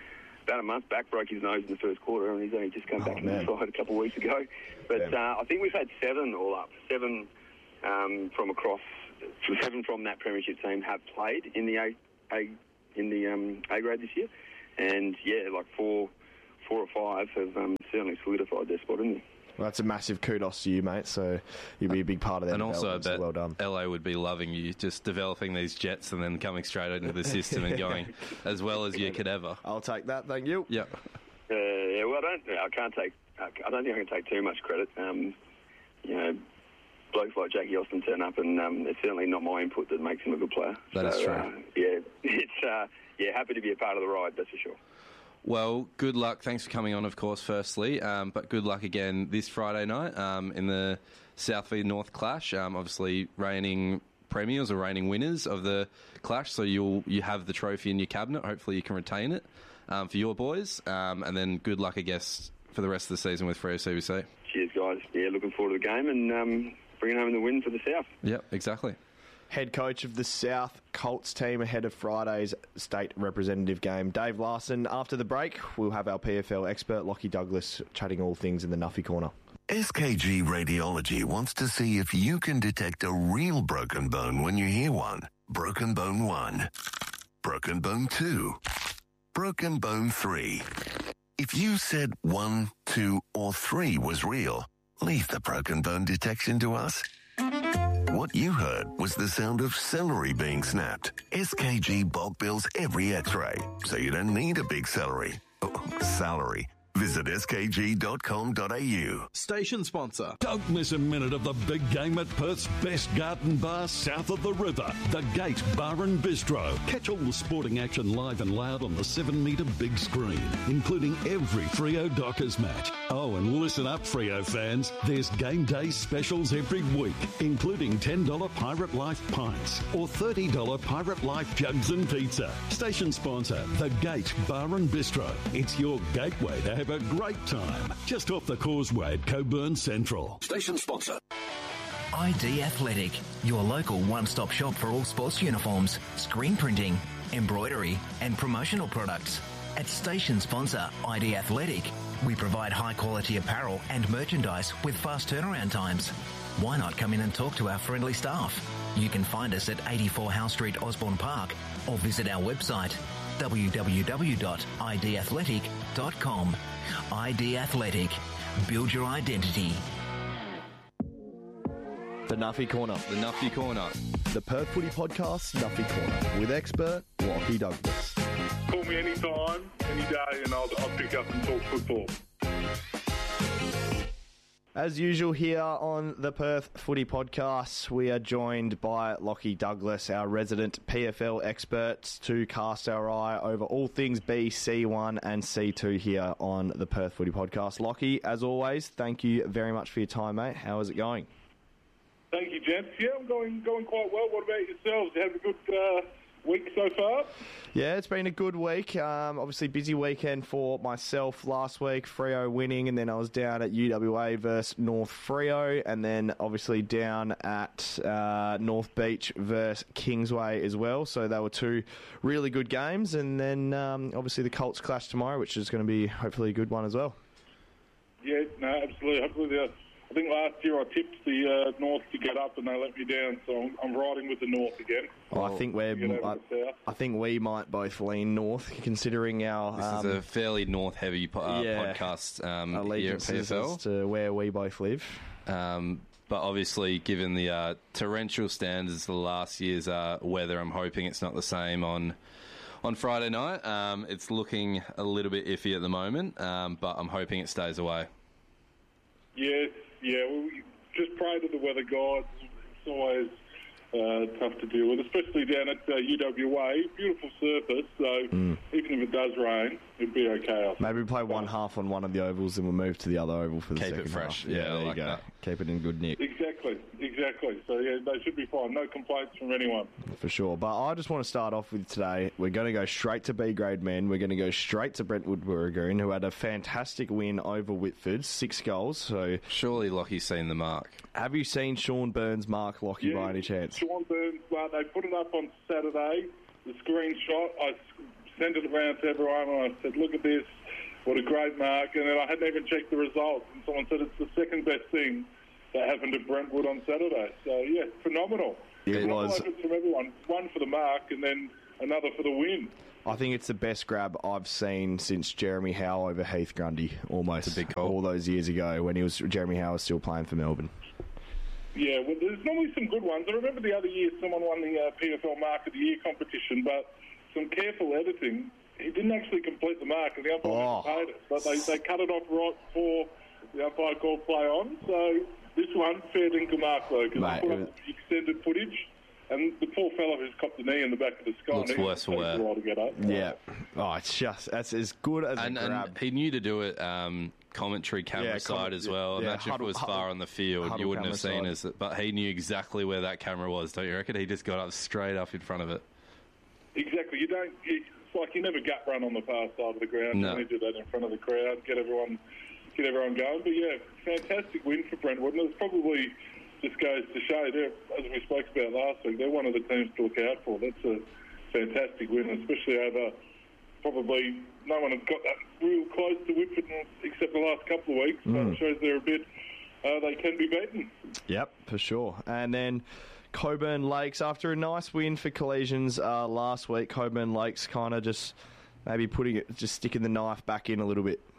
about a month back, broke his nose in the first quarter, and he's only just come Oh, back in man. the side a couple of weeks ago. But Yeah. uh, I think we've had seven all up, seven um, from across, seven from that premiership team have played in the A, A in the um, A grade this year, and yeah, like four, four or five have um, certainly solidified their spot in there. Well, that's a massive kudos to you, mate. So you'll be a big part of that. And also, I development, so bet well done. L A would be loving you, just developing these jets and then coming straight into the system and going as well as you could ever. I'll take that, thank you. Yep. Uh, yeah, well, I don't. I can't take. I don't think I can take too much credit. Um, you know, blokes like Jackie Austin turn up, and um, it's certainly not my input that makes him a good player. That so, is true. Uh, yeah, it's uh, yeah, happy to be a part of the ride. That's for sure. Well, good luck. Thanks for coming on, of course, firstly. Um, but good luck again this Friday night um, in the South v North clash. Um, obviously, reigning premiers or reigning winners of the clash. So you'll you have the trophy in your cabinet. Hopefully, you can retain it um, for your boys. Um, and then good luck, I guess, for the rest of the season with Freo C B C. Cheers, guys. Yeah, looking forward to the game and um, bringing home the win for the South. Yep, exactly. Head coach of the South Colts team ahead of Friday's state representative game, Dave Larson. After the break, we'll have our P F L expert, Lockie Douglas, chatting all things in the Nuffy Corner. S K G Radiology wants to see if you can detect a real broken bone when you hear one. Broken bone one. Broken bone two. Broken bone three. If you said one, two, or three was real, leave the broken bone detection to us. What you heard was the sound of celery being snapped. S K G bulk bills every x-ray, so you don't need a big celery. Oh, salary. Visit s k g dot com dot a u. Station sponsor. Don't miss a minute of the big game at Perth's best garden bar south of the river, the Gate Bar and Bistro. Catch all the sporting action live and loud on the seven metre big screen, including every Freo Dockers match. Oh, and listen up, Freo fans. There's game day specials every week, including ten dollars Pirate Life pints or thirty dollars Pirate Life jugs and pizza. Station sponsor, the Gate Bar and Bistro. It's your gateway to have a great time. Just off the causeway at Coburn Central. Station sponsor. I D Athletic, your local one-stop shop for all sports uniforms, screen printing, embroidery and promotional products. At station sponsor I D Athletic, we provide high-quality apparel and merchandise with fast turnaround times. Why not come in and talk to our friendly staff? You can find us at eighty-four Howe Street, Osborne Park, or visit our website w w w dot i d athletic dot com. I D Athletic. Build your identity. The Nuffy Corner. The Nuffy Corner. The Perth Footy Podcast, Nuffy Corner, with expert Lockie Douglas. Call me anytime, any day, and I'll, I'll pick up and talk football. As usual here on the Perth Footy Podcast, we are joined by Lockie Douglas, our resident P F L expert, to cast our eye over all things B, C one and C two here on the Perth Footy Podcast. Lockie, as always, thank you very much for your time, mate. How is it going? Thank you, gents. Yeah, I'm going going quite well. What about yourselves? You having a good uh, week so far? Yeah, it's been a good week. Um, obviously, busy weekend for myself last week. Freo winning, and then I was down at U W A versus North Freo, and then obviously down at uh, North Beach versus Kingsway as well. So they were two really good games, and then um, obviously the Colts clash tomorrow, which is going to be hopefully a good one as well. Yeah, no, absolutely. Hopefully, the, I think last year I tipped the uh, North to get up, and they let me down. So I'm, I'm riding with the North again. Well, I think we're. Get over I, to the South. I think we might both lean north, considering our. This um, is a fairly north-heavy po- uh, yeah, podcast um, here at P allegiances F L. as to where we both live. Um, but obviously, given the uh, torrential standards of the last year's uh, weather, I'm hoping it's not the same on on Friday night. Um, it's looking a little bit iffy at the moment, um, but I'm hoping it stays away. Yeah, yeah. Well, we just pray to the weather gods. It's always uh, tough to deal with, especially down at uh, U W A. Beautiful surface, so Mm. even if it does rain, it'd be okay. I think. Maybe we play one half on one of the ovals and we'll move to the other oval for the Keep it second fresh. half. Yeah, I there you like go. that. Keep it in good nick. Exactly, exactly. So yeah, they should be fine. No complaints from anyone. For sure. But I just want to start off with today. We're going to go straight to B grade men. We're going to go straight to Brentwood Warragoon, who had a fantastic win over Whitford, six goals. So surely Lockie's seen the mark. Have you seen Sean Burns' mark, Lockie, by any chance? Sean Burns, well, they put it up on Saturday. The screenshot, I s- sent it around to everyone, and I said, look at this, what a great mark. And then I hadn't even checked the results, and someone said it's the second best thing that happened at Brentwood on Saturday. So, yeah, phenomenal. It phenomenal was. efforts from everyone. One for the mark and then another for the win. I think it's the best grab I've seen since Jeremy Howe over Heath Grundy, almost. It's a big call. All those years ago when he was Jeremy Howe was still playing for Melbourne. Yeah, well, there's normally some good ones. I remember the other year someone won the uh, P F L Mark of the Year competition, but some careful editing, he didn't actually complete the mark, and the umpire Oh. paid it. But they, they cut it off right before the umpire called play on. So this one, fair dinkum mark, though, because Mate, they put it up the extended footage, and the poor fella who's copped the knee in the back of the skull. Looks and he worse for takes wear. a while to get up. Yeah. Oh, it's just, that's as good as And, a and grab. he knew to do it um, commentary camera Yeah, side comment- as well. yeah, Imagine huddle- if it was huddle- far on the field, huddle you wouldn't have camera seen side. it. But he knew exactly where that camera was, don't you reckon? He just got up straight up in front of it. Exactly. You don't. It's like you never gut run on the far side of the ground. No. You only do that in front of the crowd, get everyone, get everyone going. But yeah, fantastic win for Brentwood, and it probably just goes to show, they're, as we spoke about last week, they're one of the teams to look out for. That's a fantastic win, especially over probably no one has got that real close to Whitford except the last couple of weeks. Mm. So it shows they're a bit. Uh, they can be beaten. Yep, for sure. And then Coburn Lakes, after a nice win for Collegians uh, last week, Coburn Lakes kind of just maybe putting it, just sticking the knife back in a little bit.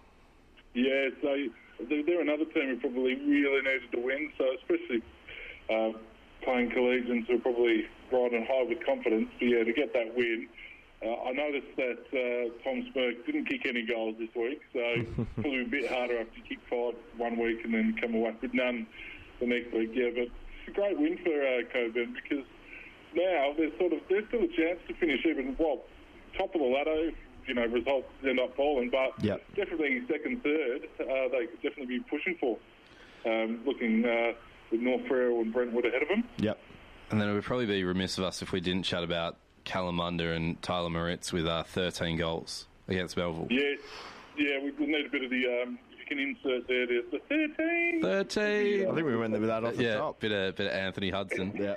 Yeah, so they're they're another team who probably really needed to win. So especially uh, playing Collegians who are probably riding high with confidence. But yeah, to get that win. Uh, I noticed that uh, Tom Smirk didn't kick any goals this week, so probably a bit harder after you kick five one week and then come away with none the next week. Yeah, but it's a great win for uh, Coburn because now there's sort of there's still a chance to finish even well top of the ladder if you know results end up falling, but yep. definitely second, third uh, they could definitely be pushing for. Um, looking uh, with North Freo and Brentwood ahead of them. Yep. And then it would probably be remiss of us if we didn't chat about Kalamunda and Tyler Moritz with uh, thirteen goals against Melville. Yeah, yeah, we we need a bit of the, um, if you can insert there, there's the thirteen. thirteen. I think we went there with that off the yeah, top. bit of bit of Anthony Hudson. yeah.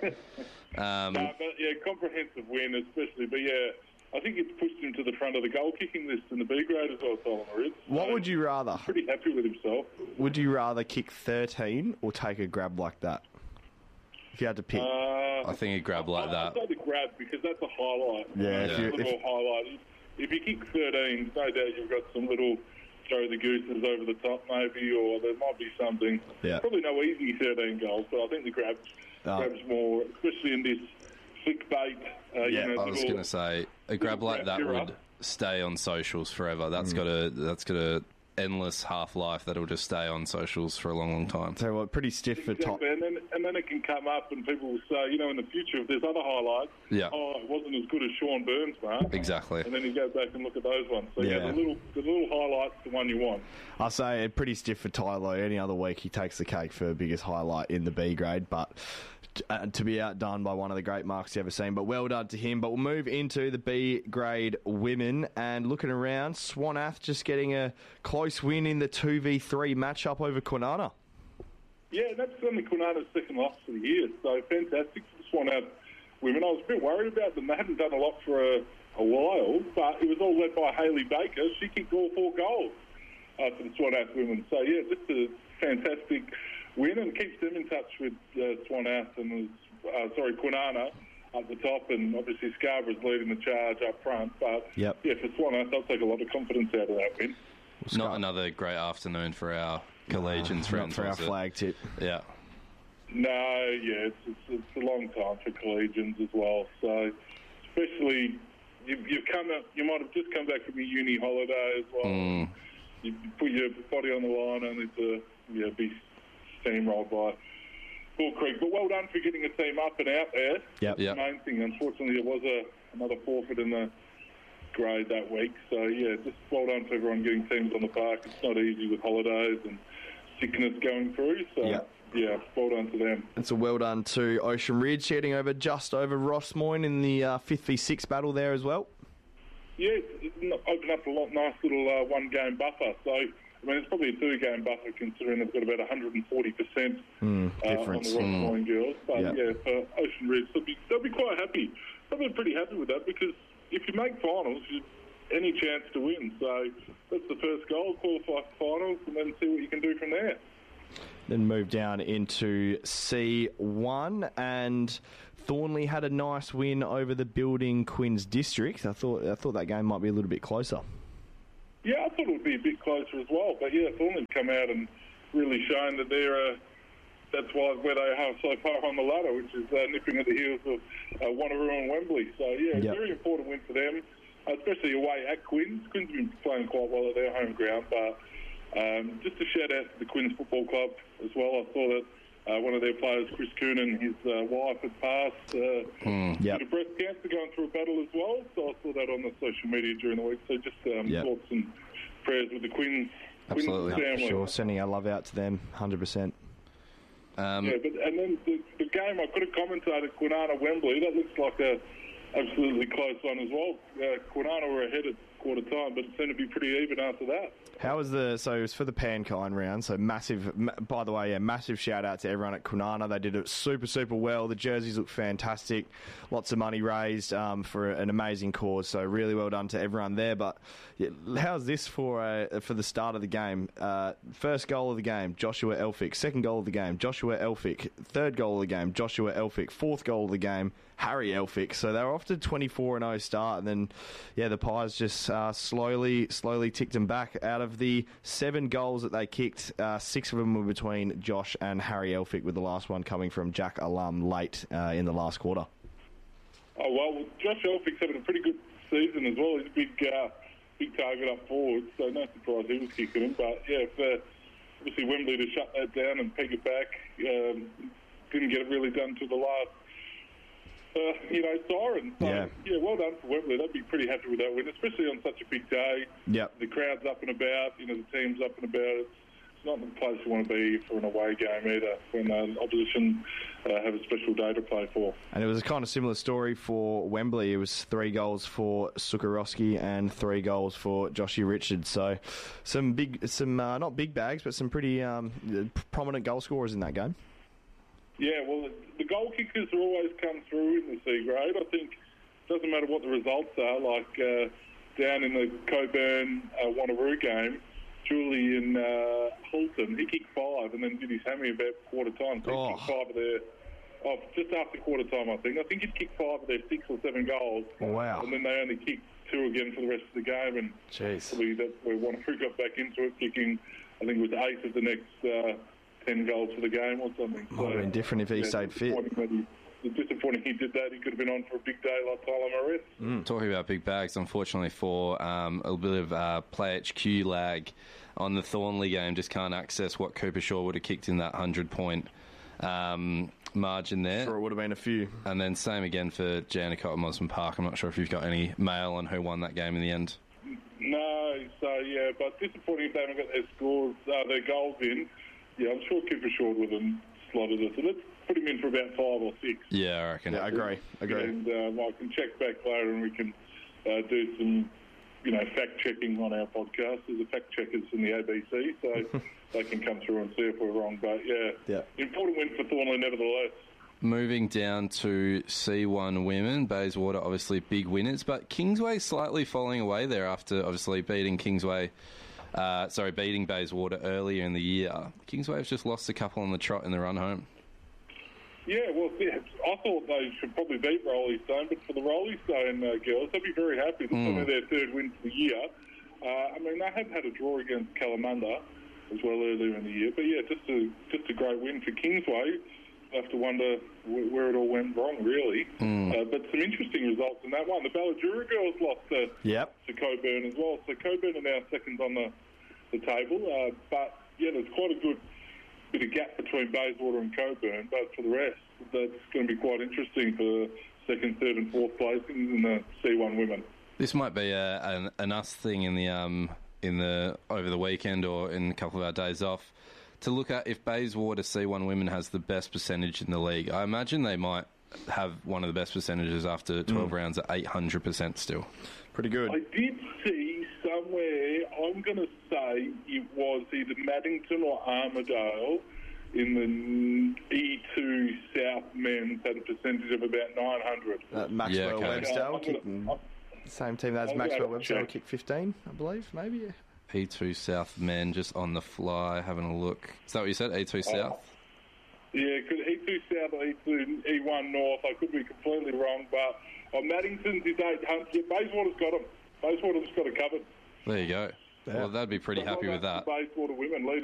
Um, Uh, but yeah, comprehensive win especially. But yeah, I think it's pushed him to the front of the goal kicking list in the B grade as well, Tyler Moritz. What So would you rather? Pretty happy with himself. Would you rather kick thirteen or take a grab like that? If you had to pick. Uh, I think a grab like I'd that. say the grab because that's a highlight. Yeah, That's if a you- little if- highlight. If you kick thirteen, no doubt you've got some little throw the gooses over the top maybe, or there might be something. Yeah. Probably no easy thirteen goals, but I think the grab's, Oh. grab's more, especially in this flick bait. Uh, Yeah, you know, I was little- going to say a grab like that era. would stay on socials forever. That's got a that's got a endless half life that'll just stay on socials for a long, long time. So what? Pretty stiff for top. Exactly, and then and then it can come up, and people will say, you know, in the future, if there's other highlights, Yeah. oh, it wasn't as good as Sean Burns' mark. Exactly. And then you go back and look at those ones. So yeah, Yeah. the little the little highlight's the one you want. I say it pretty stiff for Tylo. Any other week he takes the cake for biggest highlight in the B grade, but uh, to be outdone by one of the great marks you've ever seen. But well done to him. But we'll move into the B grade women and looking around, Swanath just getting a close win in the two v three matchup over Kwinana. Yeah, that's only Kwinana's second loss for the year, so fantastic for the Swan women. I was a bit worried about them. They hadn't done a lot for a, a while, but it was all led by Hayley Baker. She kicked all four goals uh, for the Swan women. So, yeah, just a fantastic win and keeps them in touch with uh, Swan and, uh, sorry, Kwinana up the top, and obviously Scarborough's leading the charge up front. But, Yep. yeah, for Swan they'll take a lot of confidence out of that win. Not another great afternoon for our collegians Not friends. for our was it? flag tip. Yeah. No, yeah, it's, it's, it's a long time for collegians as well. So, especially you, you've come up, you might have just come back from your uni holiday as well. Mm. You put your body on the line only to yeah, be steamrolled by Bull Creek. But well done for getting a team up and out there. Yep. That's Yep. the main thing. Unfortunately, it was a another forfeit in the grade that week. So yeah, just well done for everyone getting teams on the park. It's not easy with holidays and sickness going through. So. Yep. Yeah, well done to them. It's a well done to Ocean Ridge, heading over just over Ross Moyne in the uh, fifth v six battle there as well. Yeah, it's, it's opened up a lot, nice little uh, one-game buffer. So, I mean, it's probably a two-game buffer considering they've got about one hundred forty percent Mm, uh, on difference. the Ross Mm. Moyne girls. But, Yep. yeah, for Ocean Ridge, they'll be, they'll be quite happy. They'll be pretty happy with that because if you make finals, you any chance to win. So that's the first goal, qualify for finals, and then see what you can do from there. Then move down into C one, and Thornley had a nice win over the Building Quins District. I thought I thought that game might be a little bit closer. Yeah, I thought it would be a bit closer as well. But yeah, Thornley come out and really shown that they're. Uh, that's why where they are so far on the ladder, which is uh, nipping at the heels of uh, Wanneroo and Wembley. So yeah, yep. very important win for them, especially away at Quins. Quins have been playing quite well at their home ground, but um, just a shout out to the Quins Football Club as well. I saw that uh, one of their players, Chris Coonan, his uh, wife had passed uh, mm, yep. due to breast cancer, going through a battle as well. So I saw that on the social media during the week. So just um, yep. thoughts and prayers with the Quins, Quins family. Sure, sending our love out to them, one hundred percent. Um, yeah, but and then the, the game I could have commentated, Kwinana Wembley, that looks like a absolutely close one as well. Uh, Kwinana were ahead at quarter time, but it seemed to be pretty even after that. How was the so it was for the Pankine round? So massive. Ma- by the way, yeah, massive shout out to everyone at Kwinana. They did it super super well. The jerseys look fantastic. Lots of money raised um, for an amazing cause. So really well done to everyone there. But yeah, how's this for uh, for the start of the game? Uh, first goal of the game, Joshua Elphick. Second goal of the game, Joshua Elphick. Third goal of the game, Joshua Elphick. Fourth goal of the game, Harry Elphick. So they were off to twenty-four and oh start, and then yeah, the Pies just uh, slowly slowly ticked them back. Out of the seven goals that they kicked, uh, six of them were between Josh and Harry Elphick, with the last one coming from Jack Alum late uh, in the last quarter. Oh well, Josh Elphick's having a pretty good season as well. He's a big uh, big target up forward, so no surprise he was kicking him. But yeah, for obviously Wembley to shut that down and peg it back, um, didn't get it really done to the last. Uh, you know, siren. So, yeah. yeah, well done for Wembley. They'd be pretty happy with that win, especially on such a big day. Yep. The crowd's up and about, you know, the team's up and about. It's not the place you want to be for an away game either, when uh, opposition uh, have a special day to play for. And it was a kind of similar story for Wembley. It was three goals for Sukarowski and three goals for Joshy Richards. So some big, some uh, not big bags, but some pretty um, prominent goal scorers in that game. Yeah, well, the goal kickers are always come through in the C grade. I think it doesn't matter what the results are. Like uh, down in the Coburn uh, Wanneroo game, Julian uh, Hulton, he kicked five and then did his hammy about quarter time. So he oh. kicked five of their, oh, just after quarter time, I think. I think he'd kicked five of their six or seven goals. Wow. And then they only kicked two again for the rest of the game. And Jeez. probably that's where Wanneroo got back into it, kicking, I think it was eight of the next uh, ten goals for the game or something. Might have been different if he yeah, stayed fit. It's disappointing he did that. He could have been on for a big day like Tyler Moretz. Mm. Talking about big bags, unfortunately for um, a bit of uh, play H Q lag on the Thornley game, just can't access what Cooper Shaw would have kicked in that one hundred point um, margin there. Sure, it would have been a few. And then same again for Jandakot and Mosman Park. I'm not sure if you've got any mail on who won that game in the end. No, so yeah, but disappointing if they haven't got their scores, uh, their goals in. Yeah, I'm sure Cooper Shaw would have slotted it. So let's put him in for about five or six. Yeah, I reckon. Yeah, I agree. agree. And um, I can check back later and we can uh, do some, you know, fact-checking on our podcast. There's a fact-checkers in the A B C, so they can come through and see if we're wrong. But, yeah, yeah. important win for Thornley nevertheless. Moving down to C one women, Bayswater obviously big winners, but Kingsway slightly falling away there after obviously beating Kingsway... Uh, sorry, beating Bayswater earlier in the year. Kingsway have just lost a couple on the trot in the run home. Yeah, well, yeah, I thought they should probably beat Roley Stone, but for the Roley Stone uh, girls, they'll be very happy. This Mm. will be their third win for the year. Uh, I mean, they have had a draw against Kalamunda as well earlier in the year, but yeah, just a just a great win for Kingsway. I have to wonder wh- where it all went wrong, really. Mm. Uh, but some interesting results in that one. The Ballajura girls lost to, yep. to Coburn as well, so Coburn are now second on the, the table. Uh, but yeah, there's quite a good bit of gap between Bayswater and Coburn, but for the rest, that's going to be quite interesting for second, third and fourth placings in the C one women. This might be a, an, an us thing in the um in the over the weekend or in a couple of our days off, to look at if Bayswater C one women has the best percentage in the league. I imagine they might have one of the best percentages after twelve mm. rounds at eight hundred percent still. Pretty good. I did see somewhere, I'm going to say it was either Maddington or Armidale in the E two South men's had a percentage of about nine hundred. Uh, Maxwell yeah, okay. Webster Uh, kicking Same team as Oh, Maxwell yeah, Webster yeah. will kick fifteen, I believe, maybe. E two South men just on the fly, having a look. Is that what you said? E two South? Yeah, because E two South or E two E one North, I could be completely wrong, but on Maddington's, his eight hundred, yeah, Bayswater's got him. Bayswater's got it covered. There you go. Well, they'd be pretty happy with that. Bayswater women leading